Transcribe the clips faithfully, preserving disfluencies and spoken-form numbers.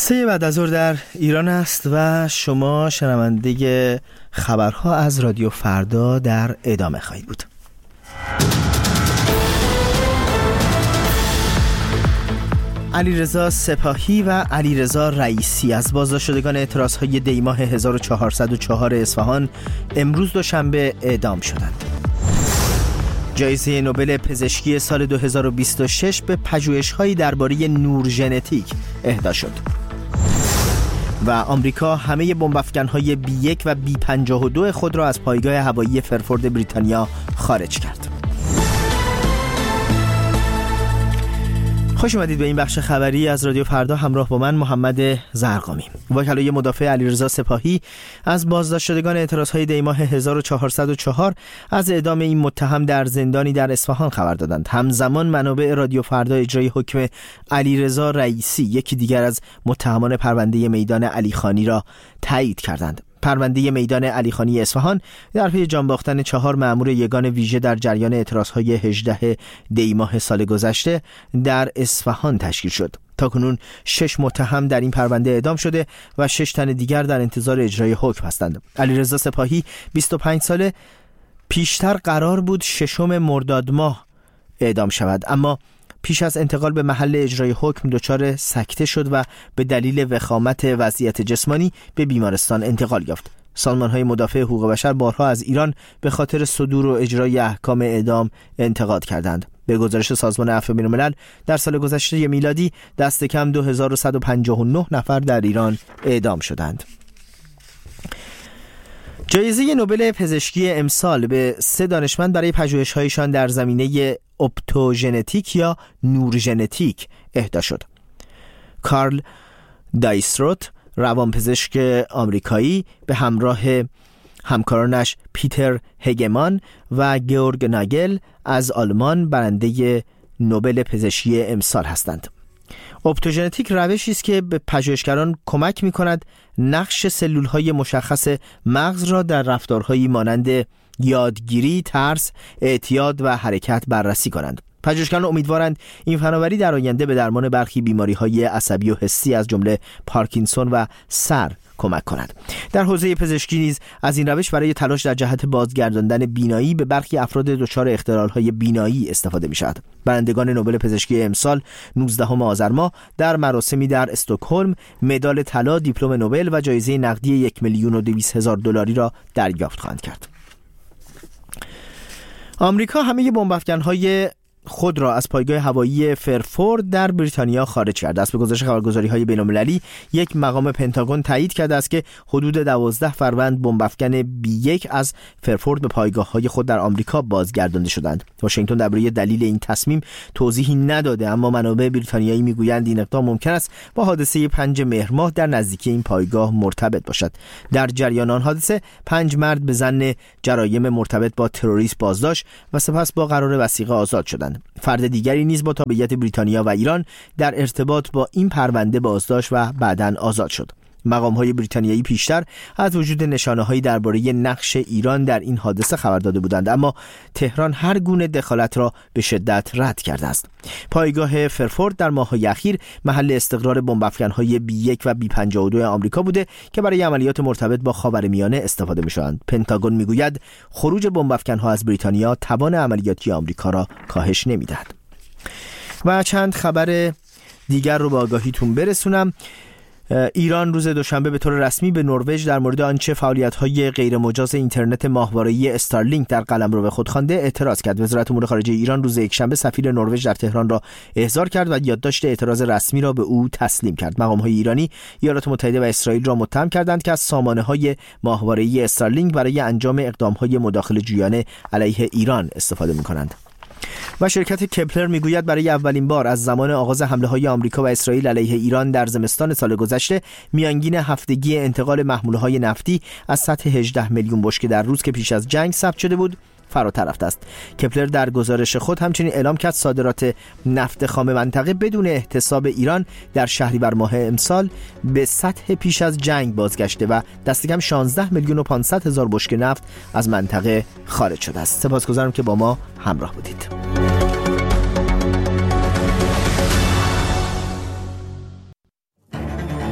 سه بعد از ظهر در ایران است و شما شنونده خبرها از رادیو فردا در ادامه خواهید بود. علیرضا سپاهی و علیرضا رئیسی از بازداشت شدگان اعتراضهای دیماه هزار و چهارصد و چهار اصفهان امروز دوشنبه اعدام شدند. جایزه نوبل پزشکی سال دو هزار و بیست و شش به پژوهش‌هایی درباره نور ژنتیک اهدا شد. و آمریکا همه بمب‌افکن‌های بی یک و بی پنجاه و دو خود را از پایگاه هوایی فرفورد بریتانیا خارج کرد. خوش اومدید به این بخش خبری از رادیو فردا. همراه با من محمد زرقامی. وکلای مدافع علیرضا سپاهی از بازداشت شدگان اعتراضهای دیماه هزار و چهارصد و چهار از اعدام این متهم در زندانی در اصفهان خبر دادند. همزمان منابع رادیو فردا اجرای حکم علیرضا رئیسی، یکی دیگر از متهمان پرونده میدان علیخانی، را تایید کردند. پرونده میدان علیخانی اصفهان در پی جان باختن چهار مأمور یگان ویژه در جریان اعتراضهای هجدهم دی ماه سال گذشته در اصفهان تشکیل شد. تاکنون شش متهم در این پرونده اعدام شده و شش تن دیگر در انتظار اجرای حکم هستند. علیرضا سپاهی بیست و پنج ساله پیشتر قرار بود ششم مرداد ماه اعدام شود، اما پیش از انتقال به محل اجرای حکم دچار سکته شد و به دلیل وخامت وضعیت جسمانی به بیمارستان انتقال یافت. سازمان‌های مدافع حقوق بشر بارها از ایران به خاطر صدور و اجرای احکام اعدام انتقاد کردند. به گزارش سازمان عفو بین‌الملل در سال گذشته میلادی دست کم دو هزار و صد و پنجاه و نه نفر در ایران اعدام شدند. جایزه نوبل پزشکی امسال به سه دانشمند برای پژوهش‌هایشان در زمینه اپتوژنتیک یا نور ژنتیک اهدا شد. کارل دایستروت، روانپزشک آمریکایی، به همراه همکارانش پیتر هگمان و گیورگ ناگل از آلمان برنده نوبل پزشکی امسال هستند. اپتوژنتیک روشی است که به پژوهشگران کمک می‌کند نقش سلول‌های مشخص مغز را در رفتارهایی مانند یادگیری، ترس، اعتیاد و حرکت بررسی کنند. پژوهشگران امیدوارند این فناوری در آینده به درمان برخی بیماری‌های عصبی و حسی از جمله پارکینسون و سر کمک کند. در حوزه پزشکی نیز از این روش برای تلاش در جهت بازگرداندن بینایی به برخی افراد دچار اختلال‌های بینایی استفاده می‌شود. برندگان نوبل پزشکی امسال نوزدهم آذر ماه در مراسمی در استکهلم مدال طلا، دیپلم نوبل و جایزه نقدی یک میلیون و دویست هزار دلاری را دریافت خواهند کرد. آمریکا همه بمب‌افکن‌های خود را از پایگاه هوایی فرفورد در بریتانیا خارج کرده است. به گزارش خبرگزاری‌های بین‌المللی، یک مقام پنتاگون تایید کرده است که حدود دوازده فروند بمب‌افکن بی یک از فرفورد به پایگاه‌های خود در آمریکا بازگردانده شدند. واشنگتن درباره دلیل این تصمیم توضیحی نداده، اما منابع بریتانیایی میگویند این اقدام ممکن است با حادثه پنج مهر ماه در نزدیکی این پایگاه مرتبط باشد. در جریان آن حادثه پنج مرد به ظن جرایم مرتبط با تروریسم بازداشت و سپس با قرار وثیقه آزاد شدند. فرد دیگری نیز با تابعیت بریتانیا و ایران در ارتباط با این پرونده بازداشت و بعداً آزاد شد. مقام‌های بریتانیایی پیشتر از وجود نشانه‌هایی درباره نقش ایران در این حادثه خبر داده بودند، اما تهران هر گونه دخالت را به شدت رد کرده است. پایگاه فرفورد در ماه‌های اخیر محل استقرار بمب‌افکن‌های بی یک و بی پنجاه و دو آمریکا بوده که برای عملیات مرتبط با خاورمیانه استفاده می‌شوند. پنتاگون می‌گوید خروج بمب‌افکن‌ها از بریتانیا توان عملیاتی آمریکا را کاهش نمی‌دهد. و چند خبر دیگر رو به آگاهیتون برسونم. ایران روز دوشنبه به طور رسمی به نروژ در مورد آنچه فعالیت‌های غیرمجاز اینترنت ماهواره‌ای استارلینک در قلمرو به خود خوانده اعتراض کرد. وزارت امور خارجه ایران روز یکشنبه سفیر نروژ در تهران را احضار کرد و یادداشت اعتراض رسمی را به او تسلیم کرد. مقام‌های ایرانی ایالات متحده و اسرائیل را متهم کردند که از سامانه‌های ماهواره‌ای استارلینک برای انجام اقدام‌های مداخله‌جویانه علیه ایران استفاده می‌کنند. و شرکت کپلر میگوید برای اولین بار از زمان آغاز حمله‌های آمریکا و اسرائیل علیه ایران در زمستان سال گذشته میانگین هفتگی انتقال محموله‌های نفتی از سطح هجده میلیون بشکه در روز که پیش از جنگ ثبت شده بود فراتر رفته است. کپلر در گزارش خود همچنین اعلام کرد صادرات نفت خام منطقه بدون احتساب ایران در شهریور ماه امسال به سطح پیش از جنگ بازگشته و دست کم شانزده میلیون و پانصد هزار بشکه نفت از منطقه خارج شده است. سپاسگزارم که با ما همراه بودید.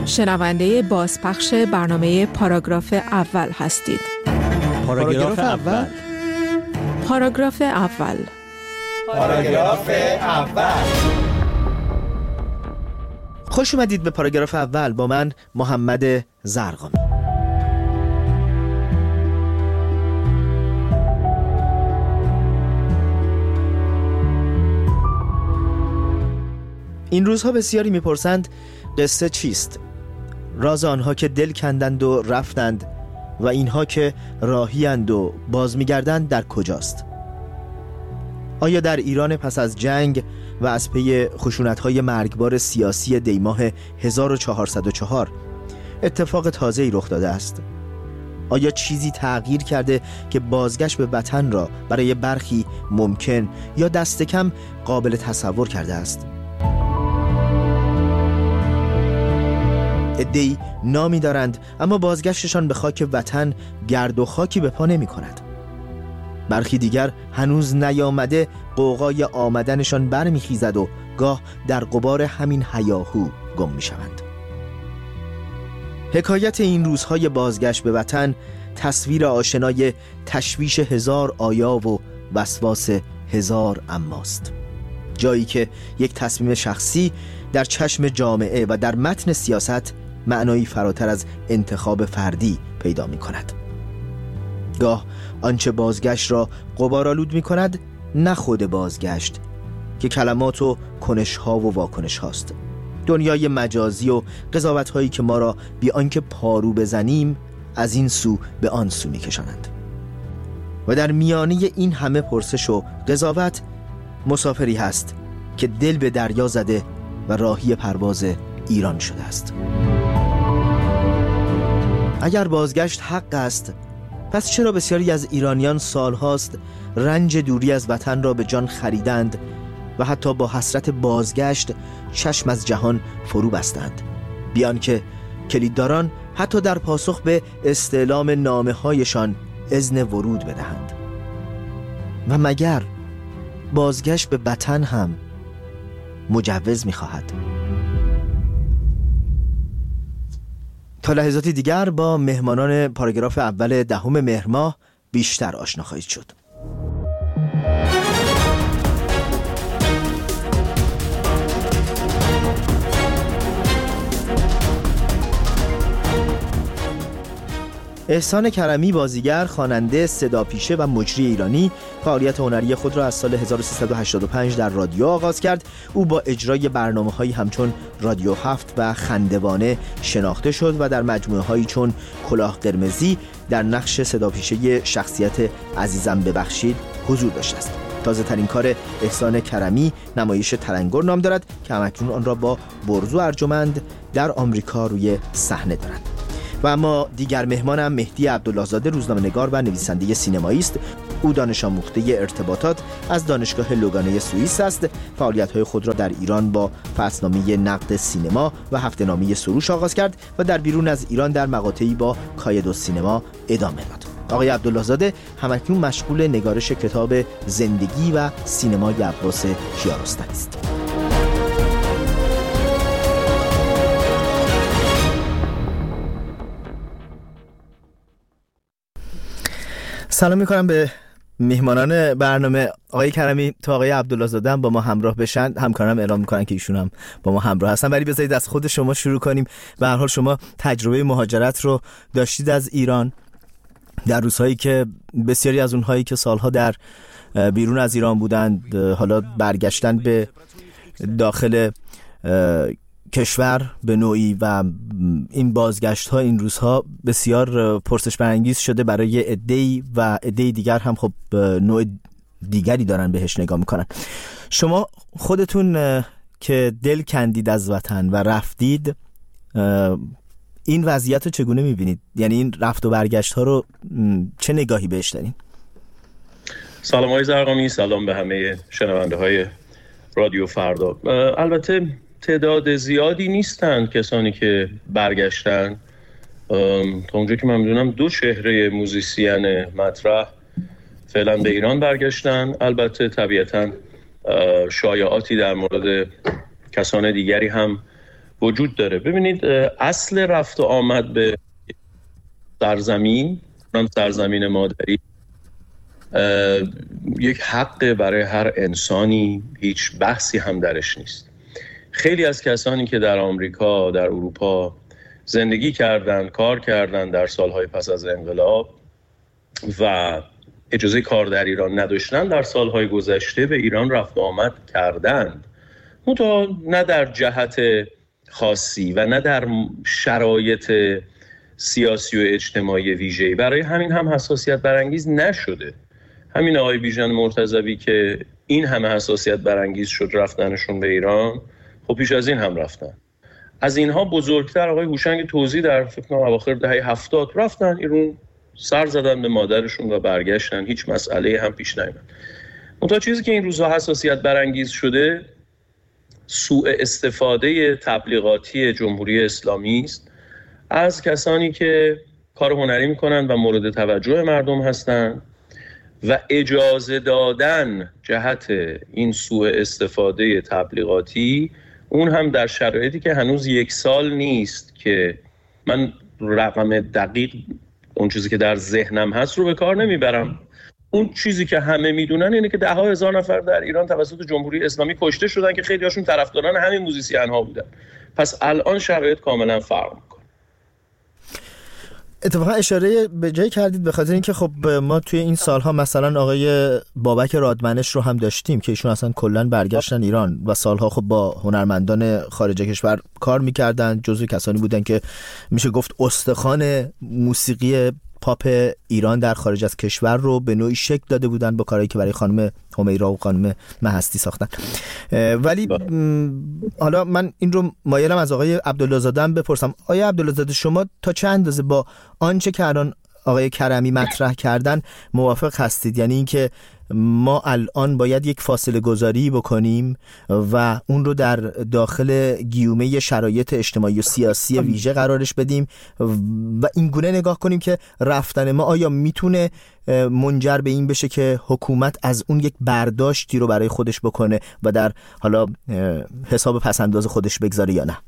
شنونده بازپخش برنامه پاراگراف اول هستید. پاراگراف اول پاراگراف اول پاراگراف اول خوش اومدید به پاراگراف اول با من محمد زرقامی. این روزها بسیاری میپرسند قصه چیست؟ راز آنها که دل کندند و رفتند و اینها که راهیند و باز میگردند در کجاست؟ آیا در ایران پس از جنگ و از پی خشونت‌های مرگبار سیاسی دیماه هزار و چهارصد و چهار اتفاق تازه‌ای رخ داده است؟ آیا چیزی تغییر کرده که بازگشت به وطن را برای برخی ممکن یا دست کم قابل تصور کرده است؟ عده‌ای نامی دارند اما بازگشتشان به خاک وطن گرد و خاکی به پا نمی کند. برخی دیگر هنوز نیامده غوغای آمدنشان برمیخیزد و گاه در غبار همین هیاهو گم می شوند. حکایت این روزهای بازگشت به وطن تصویر آشنای تشویش هزار آیا و وسواس هزار اماست. جایی که یک تصمیم شخصی در چشم جامعه و در متن سیاست معنایی فراتر از انتخاب فردی پیدا می کند. گاه آنچه بازگشت را غبارآلود می کند نه خود بازگشت که کلمات و کنش ها و واکنش هاست. دنیای مجازی و قضاوت هایی که ما را بی آنکه پارو بزنیم از این سو به آن سو می کشانند. و در میانه این همه پرسش و قضاوت مسافری هست که دل به دریا زده و راهی پرواز ایران شده است. اگر بازگشت حق است، پس چرا بسیاری از ایرانیان سالهاست رنج دوری از وطن را به جان خریدند و حتی با حسرت بازگشت چشم از جهان فرو بستند، بیان که کلیدداران حتی در پاسخ به استعلام نامه هایشان اذن ورود بدهند؟ و مگر بازگشت به وطن هم مجوز می‌خواهد؟ تا لحظاتی دیگر با مهمانان پاراگراف اول دهم مهر ماه بیشتر آشنا خواهید شد. احسان کرمی بازیگر، خواننده، صداپیشه و مجری ایرانی فعالیت هنری خود را از سال هزار و سیصد و هشتاد و پنج در رادیو آغاز کرد. او با اجرای برنامه‌هایی همچون رادیو هفت و خندوانه شناخته شد و در مجموعه‌هایی چون کلاه قرمزی در نقش صداپیشه شخصیت عزیزم ببخشید حضور داشته است. تازه ترین کار احسان کرمی نمایش تلنگر نام دارد که همکنون آن را با برزو ارجمند در آمریکا روی صحنه دارند. و اما دیگر مهمانم مهدی عبدالله‌زاده، روزنامه‌نگار و نویسنده سینمایی است. او دانش آموخته ارتباطات از دانشگاه لوگانه سوئیس است. فعالیت‌های خود را در ایران با فصلنامه نقد سینما و هفته‌نامه سروش آغاز کرد و در بیرون از ایران در مقاطعی با کایدو سینما ادامه داد. آقای عبدالله‌زاده همکنون مشغول نگارش کتاب زندگی و سینمای عباس کیارستمی است. سلام میکنم به مهمانان برنامه. آقای کرمی تا آقای عبدالله‌زاده هم با ما همراه بشن، همکارانم اعلام میکنن که ایشون هم با ما همراه هستن، ولی بذارید از خود شما شروع کنیم. به هر حال شما تجربه مهاجرت رو داشتید از ایران در روزهایی که بسیاری از اونهایی که سالها در بیرون از ایران بودند حالا برگشتن به داخل کشور به نوعی و این بازگشت ها این روزها بسیار پرسش برانگیز شده برای عده‌ای و عده‌ای دیگر هم خب نوع دیگری دارن بهش نگاه میکنن. شما خودتون که دل کندید از وطن و رفتید این وضعیت رو چگونه میبینید؟ یعنی این رفت و برگشت ها رو چه نگاهی بهش دارین؟ سلام آقای زرقامی، سلام به همه شنونده های رادیو فردا. البته تعداد زیادی نیستند کسانی که برگشتن. تا اونجا که من میدونم دو چهره موزیسین مطرح فعلا به ایران برگشتن. البته طبیعتاً شایعاتی در مورد کسان دیگری هم وجود داره. ببینید اصل رفت و آمد به سرزمین، سرزمین مادری، یک حق برای هر انسانی، هیچ بحثی هم درش نیست. خیلی از کسانی که در آمریکا، در اروپا زندگی کردند، کار کردند در سالهای پس از انقلاب و اجازه کار در ایران نداشتن، در سالهای گذشته به ایران رفت و آمد کردند، منتها نه در جهت خاصی و نه در شرایط سیاسی و اجتماعی ویژه‌ای. برای همین هم حساسیت برانگیز نشده. همین آقای بیژن مرتضوی که این همه حساسیت برانگیز شد رفتنشون به ایران، خب پیش از این هم رفتن. از اینها بزرگتر آقای هوشنگ توزی در فکر کنم اواخر دهه هفتاد رفتن ایران، سر زدن به مادرشون و برگشتن، هیچ مسئله هم پیش نیامد. منتها چیزی که این روزها حساسیت برانگیز شده سوء استفاده تبلیغاتی جمهوری اسلامی است از کسانی که کار هنری میکنن و مورد توجه مردم هستند و اجازه دادن جهت این سوء استفاده تبلیغاتی، اون هم در شرایطی که هنوز یک سال نیست که من رقم دقیق اون چیزی که در ذهنم هست رو به کار نمیبرم. اون چیزی که همه میدونن اینه که ده ها هزار نفر در ایران توسط جمهوری اسلامی کشته شدن که خیلی هاشون طرفداران همین موزیسین ها بودن. پس الان شرایط کاملا فرق میکنه. اتفاقا اشاره به جای کردید به خاطر اینکه خب ما توی این سالها مثلا آقای بابک رادمنش رو هم داشتیم که ایشون اصلا کلا برگشتن ایران و سالها خب با هنرمندان خارج کشور کار میکردن، جزو کسانی بودن که میشه گفت استخوان موسیقی پاپ ایران در خارج از کشور رو به نوعی شکل داده بودن با کارهایی که برای خانم همیرا و خانم مهستی ساختن. ولی حالا من این رو مایلم از آقای عبدالله زاده هم بپرسم. آقای عبدالله زاده، شما تا چه اندازه با آنچه که الان آقای کرمی مطرح کردن موافق هستید؟ یعنی اینکه ما الان باید یک فاصله گذاری بکنیم و اون رو در داخل گیومه شرایط اجتماعی و سیاسی ویژه قرارش بدیم و این گونه نگاه کنیم که رفتن ما آیا میتونه منجر به این بشه که حکومت از اون یک برداشتی رو برای خودش بکنه و در حالا حساب پسنداز خودش بگذاره یا نه؟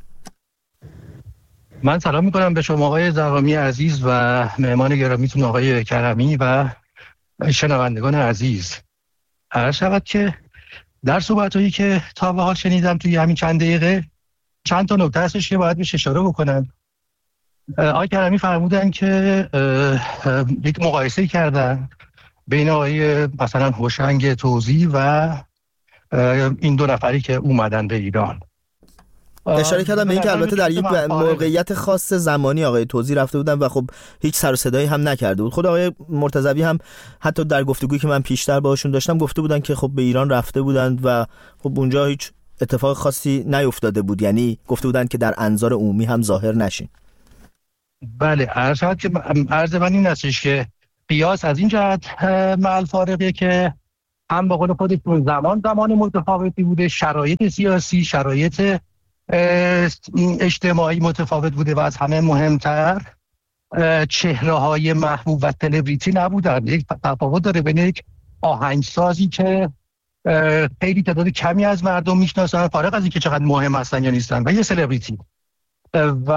من سلام میکنم به شما آقای زغامی عزیز و مهمان گرامیتون آقای کرمی و شنوندگان عزیز. عرض شود که در صحبتایی که تا به حال شنیدم توی همین چند دقیقه چند تا نکته هستش که باید بهش اشاره بکنم. آقای کرمی فرمودن که یک مقایسه کردن بین آقای مثلا هوشنگ توزی و این دو نفری که اومدن به ایران. اشاره کردم به این که البته در یک موقعیت خاص زمانی آقای توزی رفته بودن و خب هیچ سر و صدایی هم نکرده بود. خود آقای مرتضوی هم حتی در گفتگویی که من پیشتر باهاشون داشتم گفته بودن که خب به ایران رفته بودند و خب اونجا هیچ اتفاق خاصی نیفتاده بود، یعنی گفته بودن که در انظار عمومی هم ظاهر نشین. بله، عرض شد که عرض من این هستش که قیاس از این جهت مع فارقه که هم به قول خودتون زمان زمان متفاوتی بوده، شرایط سیاسی، شرایط اجتماعی متفاوت بوده و از همه مهمتر چهره های محبوب و سلبریتی نبودن. یک تفاوت داره بین یک آهنگسازی که خیلی تعداد کمی از مردم میشناسن فارغ از اینکه چقدر مهم هستن یا نیستن و یه سلبریتی، و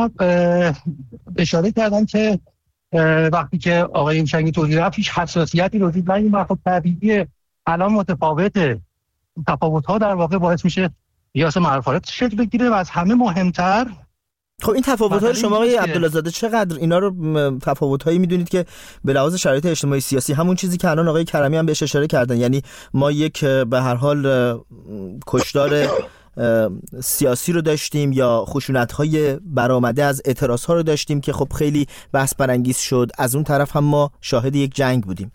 اشاره کردن که وقتی که آقای هوشنگ توزی رفت هیچ حساسیتی رو دید. این خب طبیعیه، الان متفاوته. تفاوت ها در واقع باعث میشه قیاس معرفت شکل بگیره و از همه مهمتر خب این تفاوت‌های شما آقای عبدالله زاده چقدر اینا رو تفاوت‌هایی می‌دونید که به لحاظ شرایط اجتماعی سیاسی همون چیزی که الان آقای کرمی هم بهش اشاره کردن، یعنی ما یک به هر حال کشدار سیاسی رو داشتیم یا خشونت‌های برآمده از اعتراض‌ها رو داشتیم که خب خیلی بحث برانگیز شد، از اون طرف هم ما شاهد یک جنگ بودیم.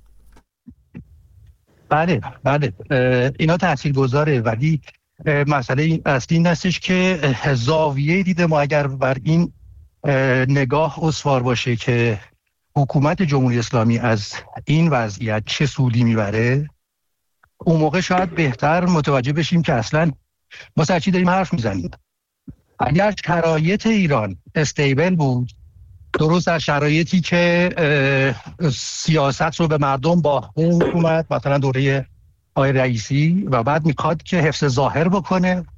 بله بله اینا تاثیرگذاره، ولی مسئله اصلی این هستش که زاویه دیده ما اگر بر این نگاه استوار باشه که حکومت جمهوری اسلامی از این وضعیت چه سودی میبره، اون موقع شاید بهتر متوجه بشیم که اصلا ما سر چی داریم حرف میزنیم. اگر شرایط ایران استیبل بود، درست در شرایطی که سیاست رو به مردم با حکومت مثلا دوره آقای رئیسی و بعد میخواد که حفظ ظاهر بکنه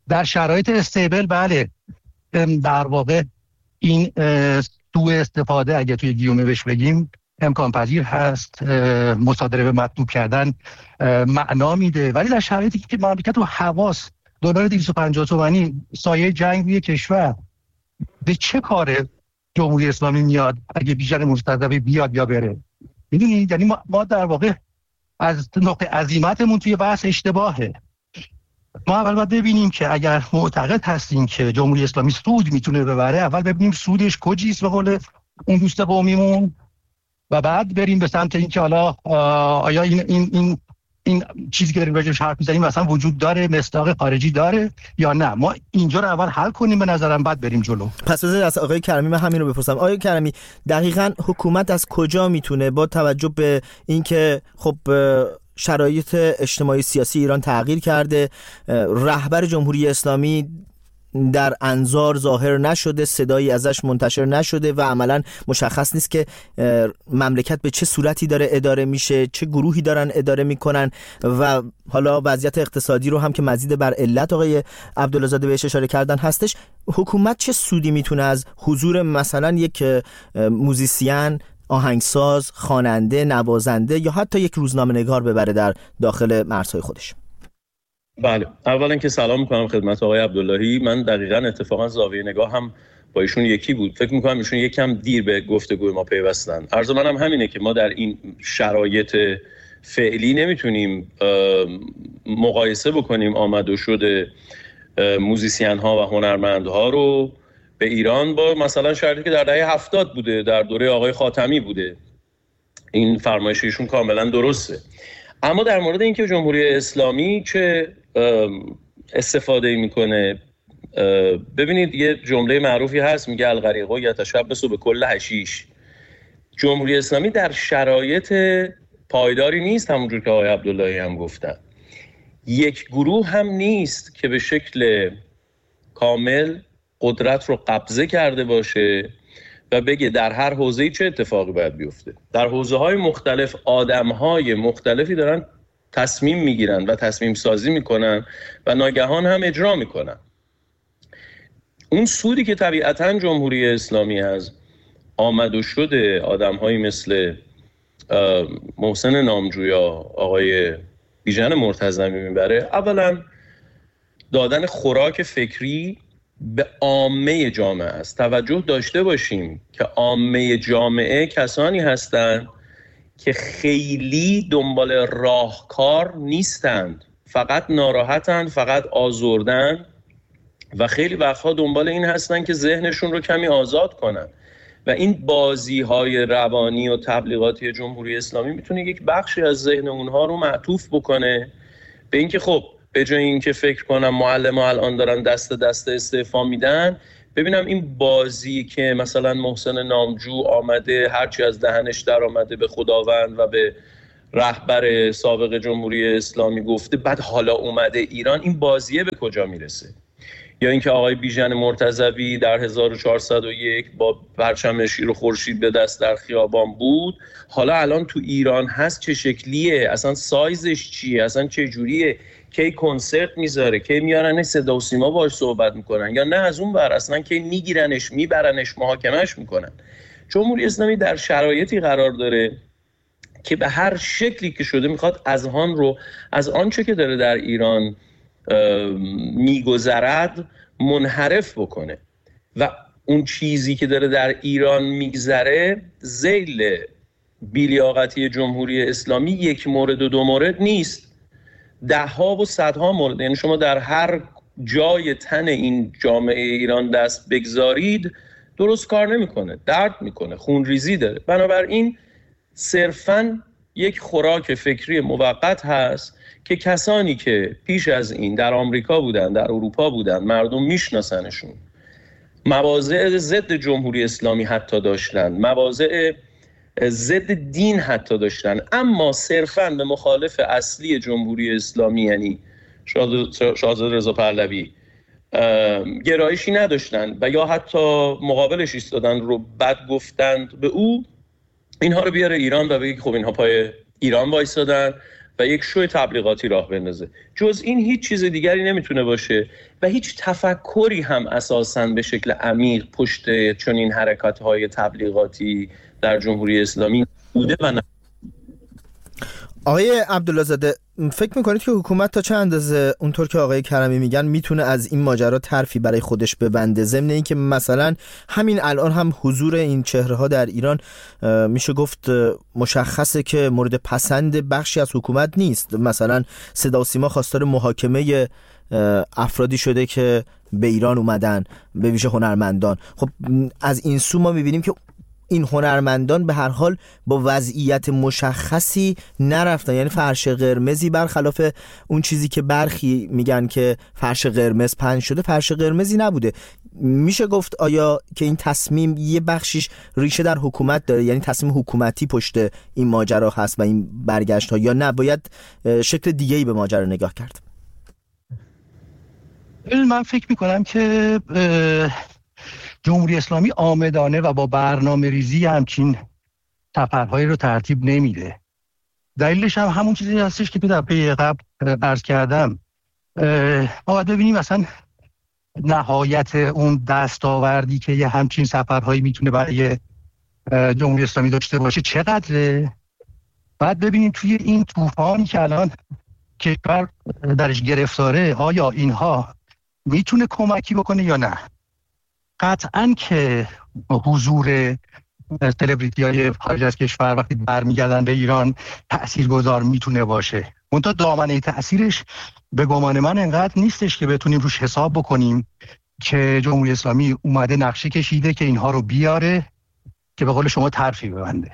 در شرایط استیبل بله در واقع این سوء استفاده اگه توی گیومه بهش بگیم امکان پذیر هست، مصادره به مطلوب کردن معنا میده، ولی در شرایطی که مملکت و حواس دلار دویست و پنجاه تومانی سایه جنگ روی کشور، به چه کار جمهوری اسلامی میاد اگه بیژن مرتضوی بیاد یا بره؟ میدونید یعنی ما, ما در واقع از نقطه عزیمتمون توی بحث اشتباهه. ما اول باید ببینیم که اگر معتقد هستیم که جمهوری اسلامی سود میتونه ببره، اول ببینیم سودش کجاست به قول اون دوست قومیمون، و بعد بریم به سمت این که حالا آیا این این این این چیزی که داریم راجعش حرف میزنیم مثلا وجود داره، مصداق خارجی داره یا نه. ما اینجا رو اول حل کنیم به نظرم، بعد بریم جلو. پس از آقای کرمی من همین رو بپرسم. آقای کرمی دقیقاً حکومت از کجا میتونه با توجه به اینکه خب شرایط اجتماعی سیاسی ایران تغییر کرده، رهبر جمهوری اسلامی در انظار ظاهر نشده، صدایی ازش منتشر نشده و عملاً مشخص نیست که مملکت به چه صورتی داره اداره میشه، چه گروهی دارن اداره میکنن، و حالا وضعیت اقتصادی رو هم که مزید بر علت آقای عبدالله زاده بهش اشاره کردن هستش. حکومت چه سودی میتونه از حضور مثلا یک موزیسین، آهنگساز، خواننده، نوازنده یا حتی یک روزنامه‌نگار ببره در داخل مرزهای خودش؟ بله، اولا که سلام میکنم خدمت آقای عبداللهی. من دقیقاً اتفاقا زاویه نگاه هم با ایشون یکی بود. فکر میکنم ایشون یکم دیر به گفتگوی ما پیوستن. عرض منم همینه که ما در این شرایط فعلی نمیتونیم مقایسه بکنیم آمد و شد موزیسین ها و هنرمندها رو به ایران با مثلا شرایطی که در دهه هفتاد بوده، در دوره آقای خاتمی بوده. این فرمایش ایشون کاملا درسته. اما در مورد اینکه جمهوری اسلامی چه استفاده میکنه، ببینید یه جمله معروفی هست میگه الغریق یتشبث به کل حشیش. جمهوری اسلامی در شرایط پایداری نیست، همونجور که آقای عبداللهی هم گفتن. یک گروه هم نیست که به شکل کامل قدرت رو قبضه کرده باشه و بگه در هر حوزه‌ای چه اتفاقی باید بیفته. در حوزه‌های مختلف آدم‌های مختلفی دارن تصمیم میگیرن و تصمیم سازی میکنن و ناگهان هم اجرا میکنن. اون سودی که طبیعتاً جمهوری اسلامی از آمد و شد آدم‌هایی مثل محسن نامجویا، آقای بیژن مرتضوی میبره، اولا دادن خوراک فکری به عامه جامعه است. توجه داشته باشیم که عامه جامعه کسانی هستند که خیلی دنبال راهکار نیستند، فقط ناراحتند، فقط آزردند و خیلی وقتها دنبال این هستند که ذهنشون رو کمی آزاد کنن. و این بازی‌های روانی و تبلیغاتی جمهوری اسلامی میتونه یک بخشی از ذهن اونها رو معطوف بکنه به اینکه خب به جای اینکه فکر کنم معلم‌ها الان دارن دست دست استعفا میدن، ببینم این بازی که مثلا محسن نامجو آمده هرچی از دهنش در آمده به خداوند و به رهبر سابق جمهوری اسلامی گفته، بعد حالا اومده ایران، این بازیه به کجا میرسه؟ یا اینکه آقای بیژن مرتضوی در هزار و چهارصد و یک با پرچم شیر و خورشید به دست در خیابان بود، حالا الان تو ایران هست، چه شکلیه، اصلا سایزش چیه، اصلا چه جوریه، کی کنسرت میذاره، کی میارن صدا و سیما باهاش صحبت میکنن، یا نه از اون ور اصلا کی میگیرنش میبرنش محاکمش میکنن. جمهوری اسلامی در شرایطی قرار داره که به هر شکلی که شده میخواد از آن رو از آنچه که داره در ایران میگذرد منحرف بکنه و اون چیزی که داره در ایران میگذره ذیل بی‌لیاقتی جمهوری اسلامی یک مورد و دو مورد نیست، ده ها و صدها مورد. یعنی شما در هر جای تن این جامعه ایران دست بگذارید درست کار نمیکنه، درد میکنه، خونریزی داره. بنابراین صرفاً یک خوراک فکری موقت هست که کسانی که پیش از این در آمریکا بودن، در اروپا بودن، مردم میشناسنشون، مواضع ضد جمهوری اسلامی حتی داشتن، مواضع ضد دین حتی داشتن، اما صرفاً به مخالف اصلی جمهوری اسلامی یعنی شاهزاده رضا پهلوی گرایشی نداشتن و یا حتی مقابلش ایستادن رو بد گفتند به او، اینها رو بیاره ایران و بگه خب اینها پای ایران وایسادن و یک شو تبلیغاتی راه بندازه. جز این هیچ چیز دیگری نمیتونه باشه و هیچ تفکری هم اساساً به شکل عمیق پشت چنین حرکات‌های تبلیغاتی در جمهوری اسلامی بوده و نه. آقای عبدالله زاده، فکر میکنید که حکومت تا چه اندازه اونطور که آقای کرمی میگن میتونه از این ماجرا طرفی برای خودش ببنده، ضمن این که مثلا همین الان هم حضور این چهره ها در ایران میشه گفت مشخصه که مورد پسند بخشی از حکومت نیست؟ مثلا صدا و سیما خواستار محاکمه افرادی شده که به ایران اومدن، به ویژه هنرمندان. خب از این سو ما میبینیم که این هنرمندان به هر حال با وضعیت مشخصی نرفتن، یعنی فرش قرمزی برخلاف اون چیزی که برخی میگن که فرش قرمز پهن شده، فرش قرمزی نبوده. میشه گفت آیا که این تصمیم یه بخشیش ریشه در حکومت داره، یعنی تصمیم حکومتی پشت این ماجرا هست و این برگشت ها، یا نه باید شکل دیگه‌ای به ماجرا نگاه کرد؟ من فکر میکنم که جمهوری اسلامی آمدانه و با برنامه ریزی همچین سفرهایی رو ترتیب نمیده. دلیلش هم همون چیزی هستش که در پی قبل عرض کردم. ما باید ببینیم مثلا نهایت اون دستاوردی که یه همچین سفرهایی میتونه برای جمهوری اسلامی داشته باشه چقدره. باید ببینیم توی این طوفانی که الان کشور درش گرفتاره آیا اینها میتونه کمکی بکنه یا نه. قطعاً که حضور سلبریتی های خارج از کشور وقتی برمیگردن به ایران تأثیرگذار میتونه باشه، منتها دامنه تأثیرش به گمان من انقدر نیستش که بتونیم روش حساب بکنیم که جمهوری اسلامی اومده نقشه کشیده که اینها رو بیاره که به قول شما طرفی ببنده.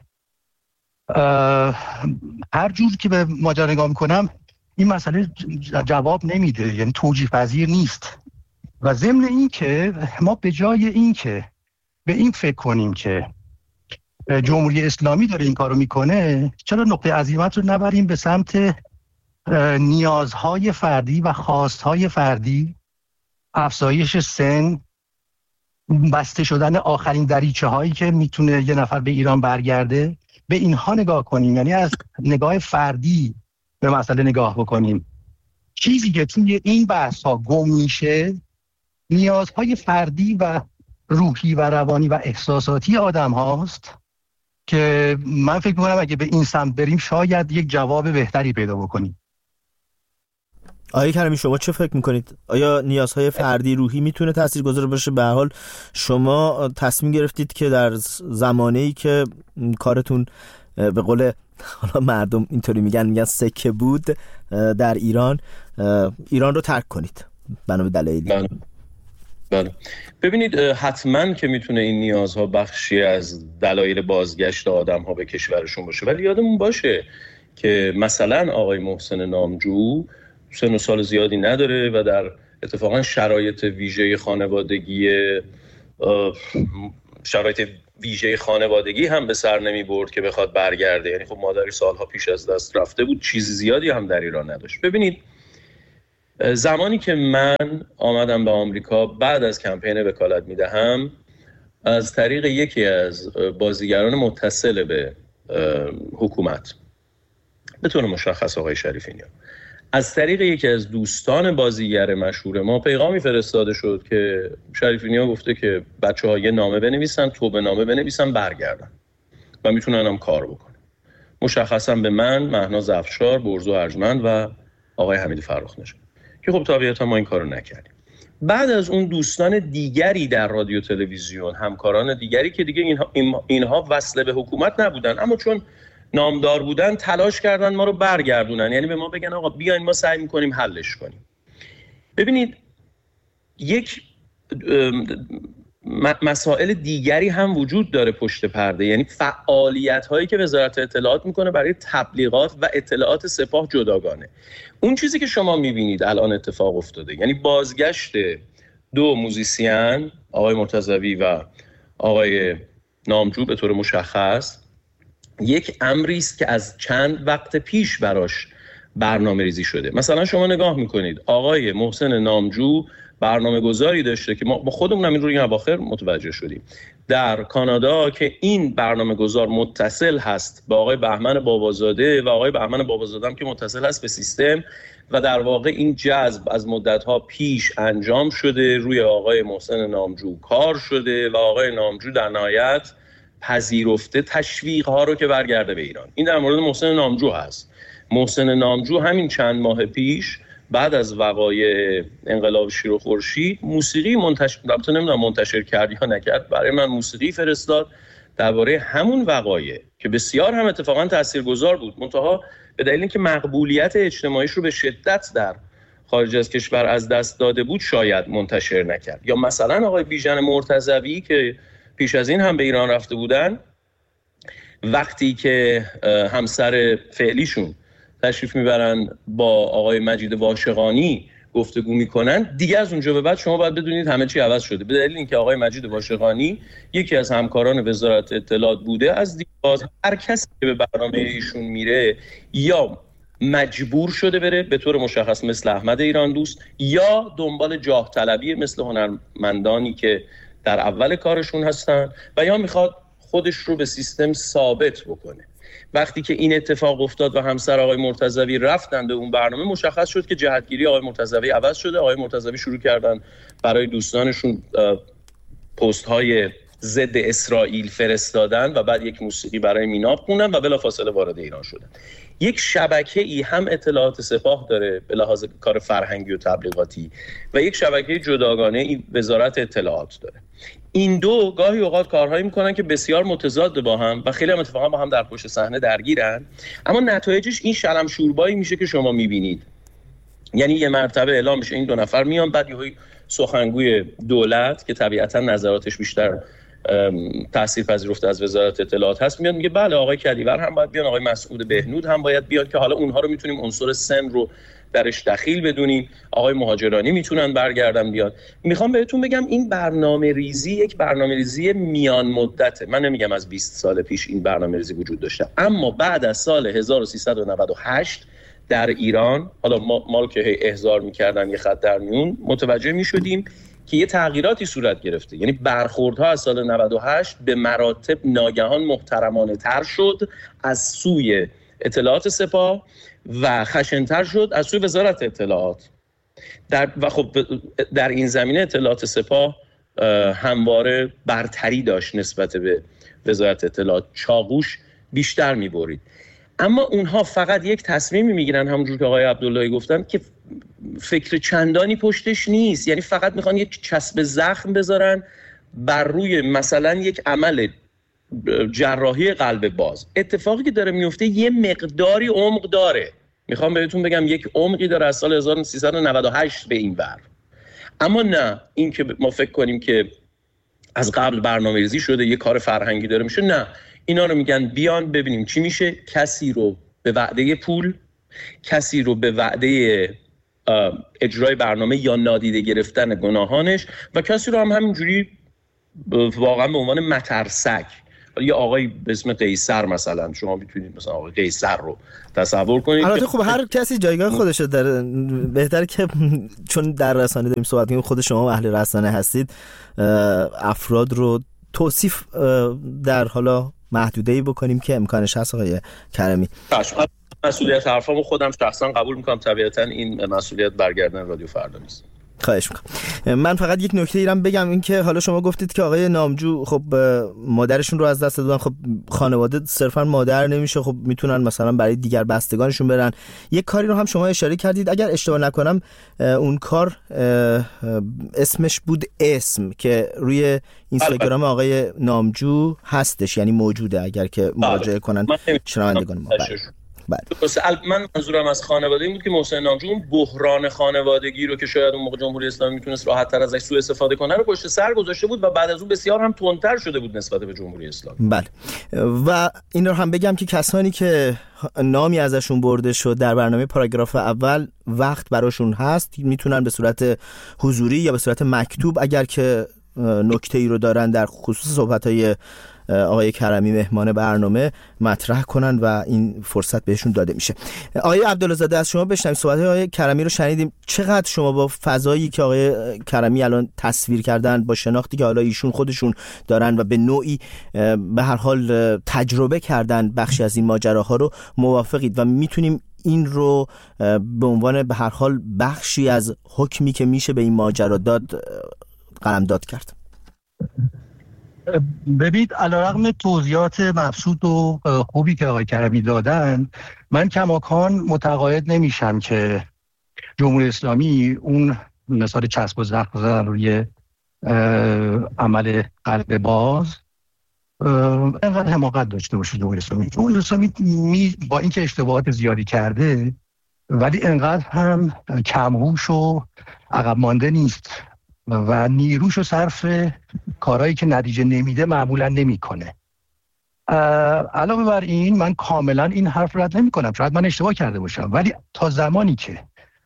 هر جور که به ماجرا نگاه میکنم این مسئله جواب نمیده، یعنی توجیه پذیر نیست. و ضمن این که ما به جای این که به این فکر کنیم که جمهوری اسلامی داره این کارو میکنه، چرا نقطه عزیمت رو نبریم به سمت نیازهای فردی و خواستهای فردی، افزایش سن، بسته شدن آخرین دریچه هایی که میتونه یه نفر به ایران برگرده، به اینها نگاه کنیم، یعنی از نگاه فردی به مسئله نگاه بکنیم. چیزی که توی این بحث ها گم میشه نیازهای فردی و روحی و روانی و احساساتی آدم هاست که من فکر میکنم اگه به این سمت بریم شاید یک جواب بهتری پیدا بکنیم. آقای کریمی شما چه فکر میکنید؟ آیا نیازهای فردی روحی میتونه تاثیرگذار باشه؟ به هر حال شما تصمیم گرفتید که در زمانه‌ای که کارتون به قول حالا مردم اینطوری میگن میگن سکه بود در ایران، ایران رو ترک کنید بنا به دلایلی. بله بله ببینید، حتما که میتونه این نیازها بخشی از دلایل بازگشت آدم ها به کشورشون باشه، ولی یادمون باشه که مثلا آقای محسن نامجو سن و سال زیادی نداره و در اتفاقا شرایط ویژه خانوادگی شرایط ویژه خانوادگی هم به سر نمی برد که بخواد برگرده. یعنی خب مادری سالها پیش از دست رفته بود، چیز زیادی هم در ایران نداشت. ببینید زمانی که من آمدم به آمریکا بعد از کمپین وکالت میدهم، از طریق یکی از بازیگران متصل به حکومت، به طور مشخص آقای شریفی نیا، از طریق یکی از دوستان بازیگر مشهور ما پیغامی فرستاده شد که شریفی نیا گفته که بچه‌ها یه نامه بنویسن، توبه نامه بنویسن، برگردن و میتونن هم کار بکنن. مشخصا به من، مهناز افشار، برزو ارجمند و آقای حمید فرخ‌نژاد، که خب طبیعتا ما این کارو نکردیم. بعد از اون دوستان دیگری در رادیو تلویزیون، همکاران دیگری که دیگه اینها, اینها وصله به حکومت نبودن اما چون نامدار بودن تلاش کردن ما رو برگردونن، یعنی به ما بگن آقا بیاین ما سعی میکنیم حلش کنیم. ببینید یک مسائل دیگری هم وجود داره پشت پرده، یعنی فعالیت هایی که وزارت اطلاعات میکنه برای تبلیغات و اطلاعات سپاه جداگانه. اون چیزی که شما میبینید الان اتفاق افتاده، یعنی بازگشت دو موزیسین، آقای مرتضوی و آقای نامجو به طور مشخص، یک امری است که از چند وقت پیش براش برنامه ریزی شده. مثلا شما نگاه میکنید آقای محسن نامجو برنامه گذاری داشته که ما خودمون هم این رو این اواخر متوجه شدیم در کانادا که این برنامه گذار متصل هست به آقای بهمن بابازاده و آقای بهمن بابازاده هم که متصل هست به سیستم و در واقع این جذب از مدت‌ها پیش انجام شده، روی آقای محسن نامجو کار شده و آقای نامجو در نهایت پذیرفته تشویق‌ها رو که برگرده به ایران. این در مورد محسن نامجو هست. محسن نامجو همین چند ماه پیش بعد از وقایع انقلاب شیر و خورشید موسیقی منتشر البته نمیدونم منتشر کرد یا نکرد، برای من موسیقی فرستاد درباره همون وقایع که بسیار هم اتفاقا تاثیرگذار بود، منتها به دلیل اینکه مقبولیت اجتماعیش رو به شدت در خارج از کشور از دست داده بود شاید منتشر نکرد. یا مثلا آقای بیژن مرتضوی که پیش از این هم به ایران رفته بودن، وقتی که همسر فعلیشون تشریف میبرن با آقای مجید واشقانی گفتگو میکنن، دیگه از اونجا به بعد شما باید بدونید همه چی عوض شده، به دلیل اینکه آقای مجید واشقانی یکی از همکاران وزارت اطلاعات بوده. از دیگه هر کسی که به برنامه ایشون میره یا مجبور شده بره به طور مشخص مثل احمد ایران دوست، یا دنبال جاه طلبی مثل هنرمندانی که در اول کارشون هستن، و یا میخواد خودش رو به سیستم ثابت بکنه. وقتی که این اتفاق افتاد و همسر آقای مرتضوی رفتن به اون برنامه، مشخص شد که جهتگیری آقای مرتضوی عوض شده. آقای مرتضوی شروع کردن برای دوستانشون پست های ضد اسرائیل فرستادن و بعد یک موسیقی برای میناب خوندن و بلافاصله وارد ایران شدن. یک شبکه‌ای هم اطلاعات سپاه داره به لحاظ کار فرهنگی و تبلیغاتی و یک شبکه جداگانه این وزارت اطلاعات داره. این دو گاهی اوقات کارهایی میکنن که بسیار متضاد با هم و خیلی هم اتفاقا با هم در پشت صحنه درگیرن، اما نتایجش این شلم شوربایی میشه که شما میبینید. یعنی یه مرتبه اعلام میشه این دو نفر میان، بعد یه سخنگوی دولت که طبیعتا نظراتش بیشتر تأثیر پذیرفته از وزارت اطلاعات هست میاد میگه بله آقای کلیور هم باید بیان، آقای مسعود بهنود هم باید بیان که حالا اونها رو میتونیم عنصر سن رو درش دخیل بدونیم، آقای مهاجرانی میتونن برگردن بیان. میخوام بهتون بگم این برنامه ریزی یک برنامه ریزی میان مدته. من نمیگم از بیست سال پیش این برنامه ریزی وجود داشته، اما بعد از سال هزار و سیصد و نود و هشت در ایران، حالا ما, ما رو که هی احضار میکردن یه خط در میون، متوجه میشدیم که یه تغییراتی صورت گرفته. یعنی برخوردها از سال نود و هشت به مراتب ناگهان محترمانه تر شد از سوی اطلاعات سپاه و خشن‌تر شد از سوی وزارت اطلاعات. در و خب در این زمینه اطلاعات سپاه همواره برتری داشت نسبت به وزارت اطلاعات، چاقوش بیشتر می‌برید. اما اونها فقط یک تصمیمی میگیرن، همونجور که آقای عبداللهی گفتن، که فکر چندانی پشتش نیست. یعنی فقط میخوان یک چسب زخم بذارن بر روی مثلا یک عمل جراحی قلب باز. اتفاقی که داره میفته یه مقداری عمق داره، میخوام بهتون بگم یک عمقی داره از سال هزار و سیصد و نود و هشت به این ور. اما نه این که ما فکر کنیم که از قبل برنامه‌ریزی شده یه کار فرهنگی داره میشه، نه، اینا رو میگن بیان ببینیم چی میشه. کسی رو به وعده پول، کسی رو به وعده اجرای برنامه یا نادیده گرفتن گناهانش، و کسی رو هم همینجوری واقعا به عنوان مترسک. یا آقای به اسم قیصر مثلا، شما میتونید مثلا آقای قیصر رو تصور کنید. البته خب هر کسی جایگاه خودشه، در بهتره که چون در رسانه داریم صحبت می‌کنیم، خود شما اهل رسانه هستید، افراد رو توصیف در حالا محدوده‌ای بکنیم که امکانش هست. آقای کرمی، مسئولیت حرفامو خودم شخصا قبول میکنم، طبیعتا این مسئولیت برگردن رادیو فردا نیست. خواهش میکنم. من فقط یک نکته ایرم بگم، این که حالا شما گفتید که آقای نامجو خب مادرشون رو از دست دادن، خب خانواده صرفا مادر نمیشه، خب میتونن مثلا برای دیگر بستگانشون برن. یک کاری رو هم شما اشاره کردید، اگر اشتباه نکنم اون کار اسمش بود اسم، که روی اینستاگرام آقای نامجو هستش، یعنی موجوده اگر که مراجعه کنن شنوندگان ما. بله. من منظورم از خانواده این بود که محسن نامجو اون بحران خانوادگی رو که شاید اون موقع جمهوری اسلامی میتونست راحت تر ازش سوء استفاده کنه رو پشت سر گذاشته بود و بعد از اون بسیار هم تندتر شده بود نسبت به جمهوری اسلامی. بله. و این رو هم بگم که کسانی که نامی ازشون برده شد در برنامه پاراگراف اول، وقت براشون هست، میتونن به صورت حضوری یا به صورت مکتوب اگر که نکته‌ای رو دارن در خصوص صحبت‌های آقای کرمی مهمان برنامه مطرح کنن و این فرصت بهشون داده میشه. آقای عبدالله‌زاده از شما بشنویم. صحبت‌های آقای کرمی رو شنیدیم. چقدر شما با فضایی که آقای کرمی الان تصویر کردن، با شناختی که حالا ایشون خودشون دارن و به نوعی به هر حال تجربه کردن بخشی از این ماجراها رو، موافقید و میتونیم این رو به عنوان به هر حال بخشی از حکمی که میشه به این ماجرا داد قلمداد کرد؟ ببینید، علیرغم توضیحات مبسوط و خوبی که آقای کرمی دادن، من کماکان متقاعد نمیشم که جمهوری اسلامی اون مثال چسب و زخم زدن روی عمل قلب باز اینقدر حماقت داشته باشه. جمهوری اسلامی جمهوری اسلامی می با اینکه اشتباهات زیادی کرده ولی اینقدر هم کمهوش و عقب مانده نیست و نیروش رو صرف کارهایی که نتیجه نمیده معمولا نمیکنه. علاوه بر این، من کاملا این حرف رد نمی کنم، شاید من اشتباه کرده باشم، ولی تا زمانی که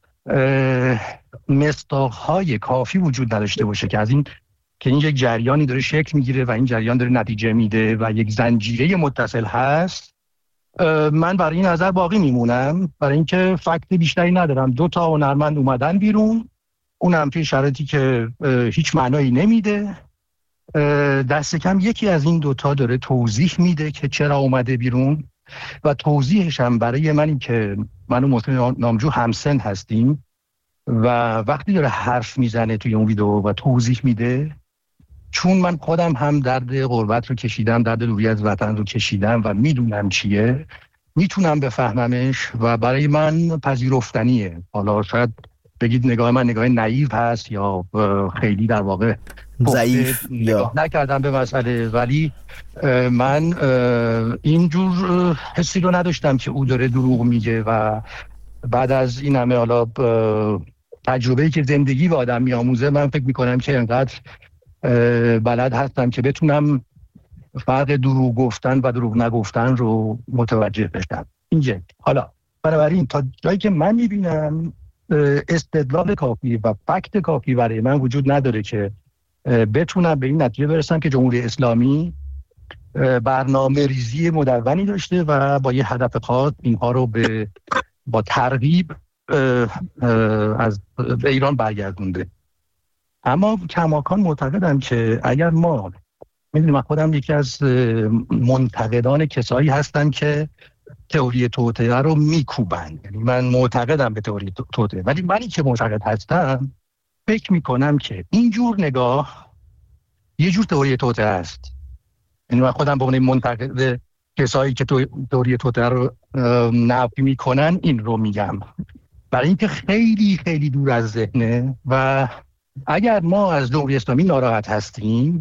مصداق‌های کافی وجود نداشته باشه که از این که این یک جریانی داره شکل میگیره و این جریان داره نتیجه میده و یک زنجیره متصل هست، من برای این نظر باقی میمونم، برای اینکه فکت بیشتری ندارم. دو تا هنرمند اومدن بیرون، اونم توی شرایطی که هیچ معنایی نمیده، دست کم یکی از این دوتا داره توضیح میده که چرا اومده بیرون و توضیحش هم برای منی که من و محسن نامجو همسن هستیم و وقتی داره حرف میزنه توی اون ویدیو و توضیح میده، چون من خودم هم درد غربت رو کشیدم، درد دوری از وطن رو کشیدم و میدونم چیه، میتونم بفهممش و برای من پذیرفتنیه. حالا شاید بگید نگاه من نگاه نایو هست یا خیلی در واقع ضعیف نگاه نکردم به مسئله، ولی من اینجور حسی رو نداشتم که او داره دروغ میگه و بعد از این همه حالا تجربه‌ای که زندگی به آدم میآموزه، من فکر میکنم که انقدر بلد هستم که بتونم فرق دروغ گفتن و دروغ نگفتن رو متوجه بشم. اینجا حالا بنابراین تا جایی که من میبینم استدلال کافی و فکت کافی برای من وجود نداره که بتونم به این نتیجه برسم که جمهوری اسلامی برنامه ریزی مدونی داشته و با یه هدف خاص اینها رو به با ترغیب از به ایران برگردونده. اما کماکان معتقدم که اگر ما، میدونیم من خودم یکی از منتقدان کسایی هستم که تئوری توطئه رو میکوبن، یعنی من معتقدم به تئوری توطئه، ولی منی که معتقد هستم فکر میکنم که اینجور نگاه یه جور تئوری توطئه است. یعنی من خودم به عنوان منتقد کسایی که تئوری توطئه رو نفی میکنن این رو میگم، برای اینکه خیلی خیلی دور از ذهنه و اگر ما از جمهوری اسلامی ناراحت هستیم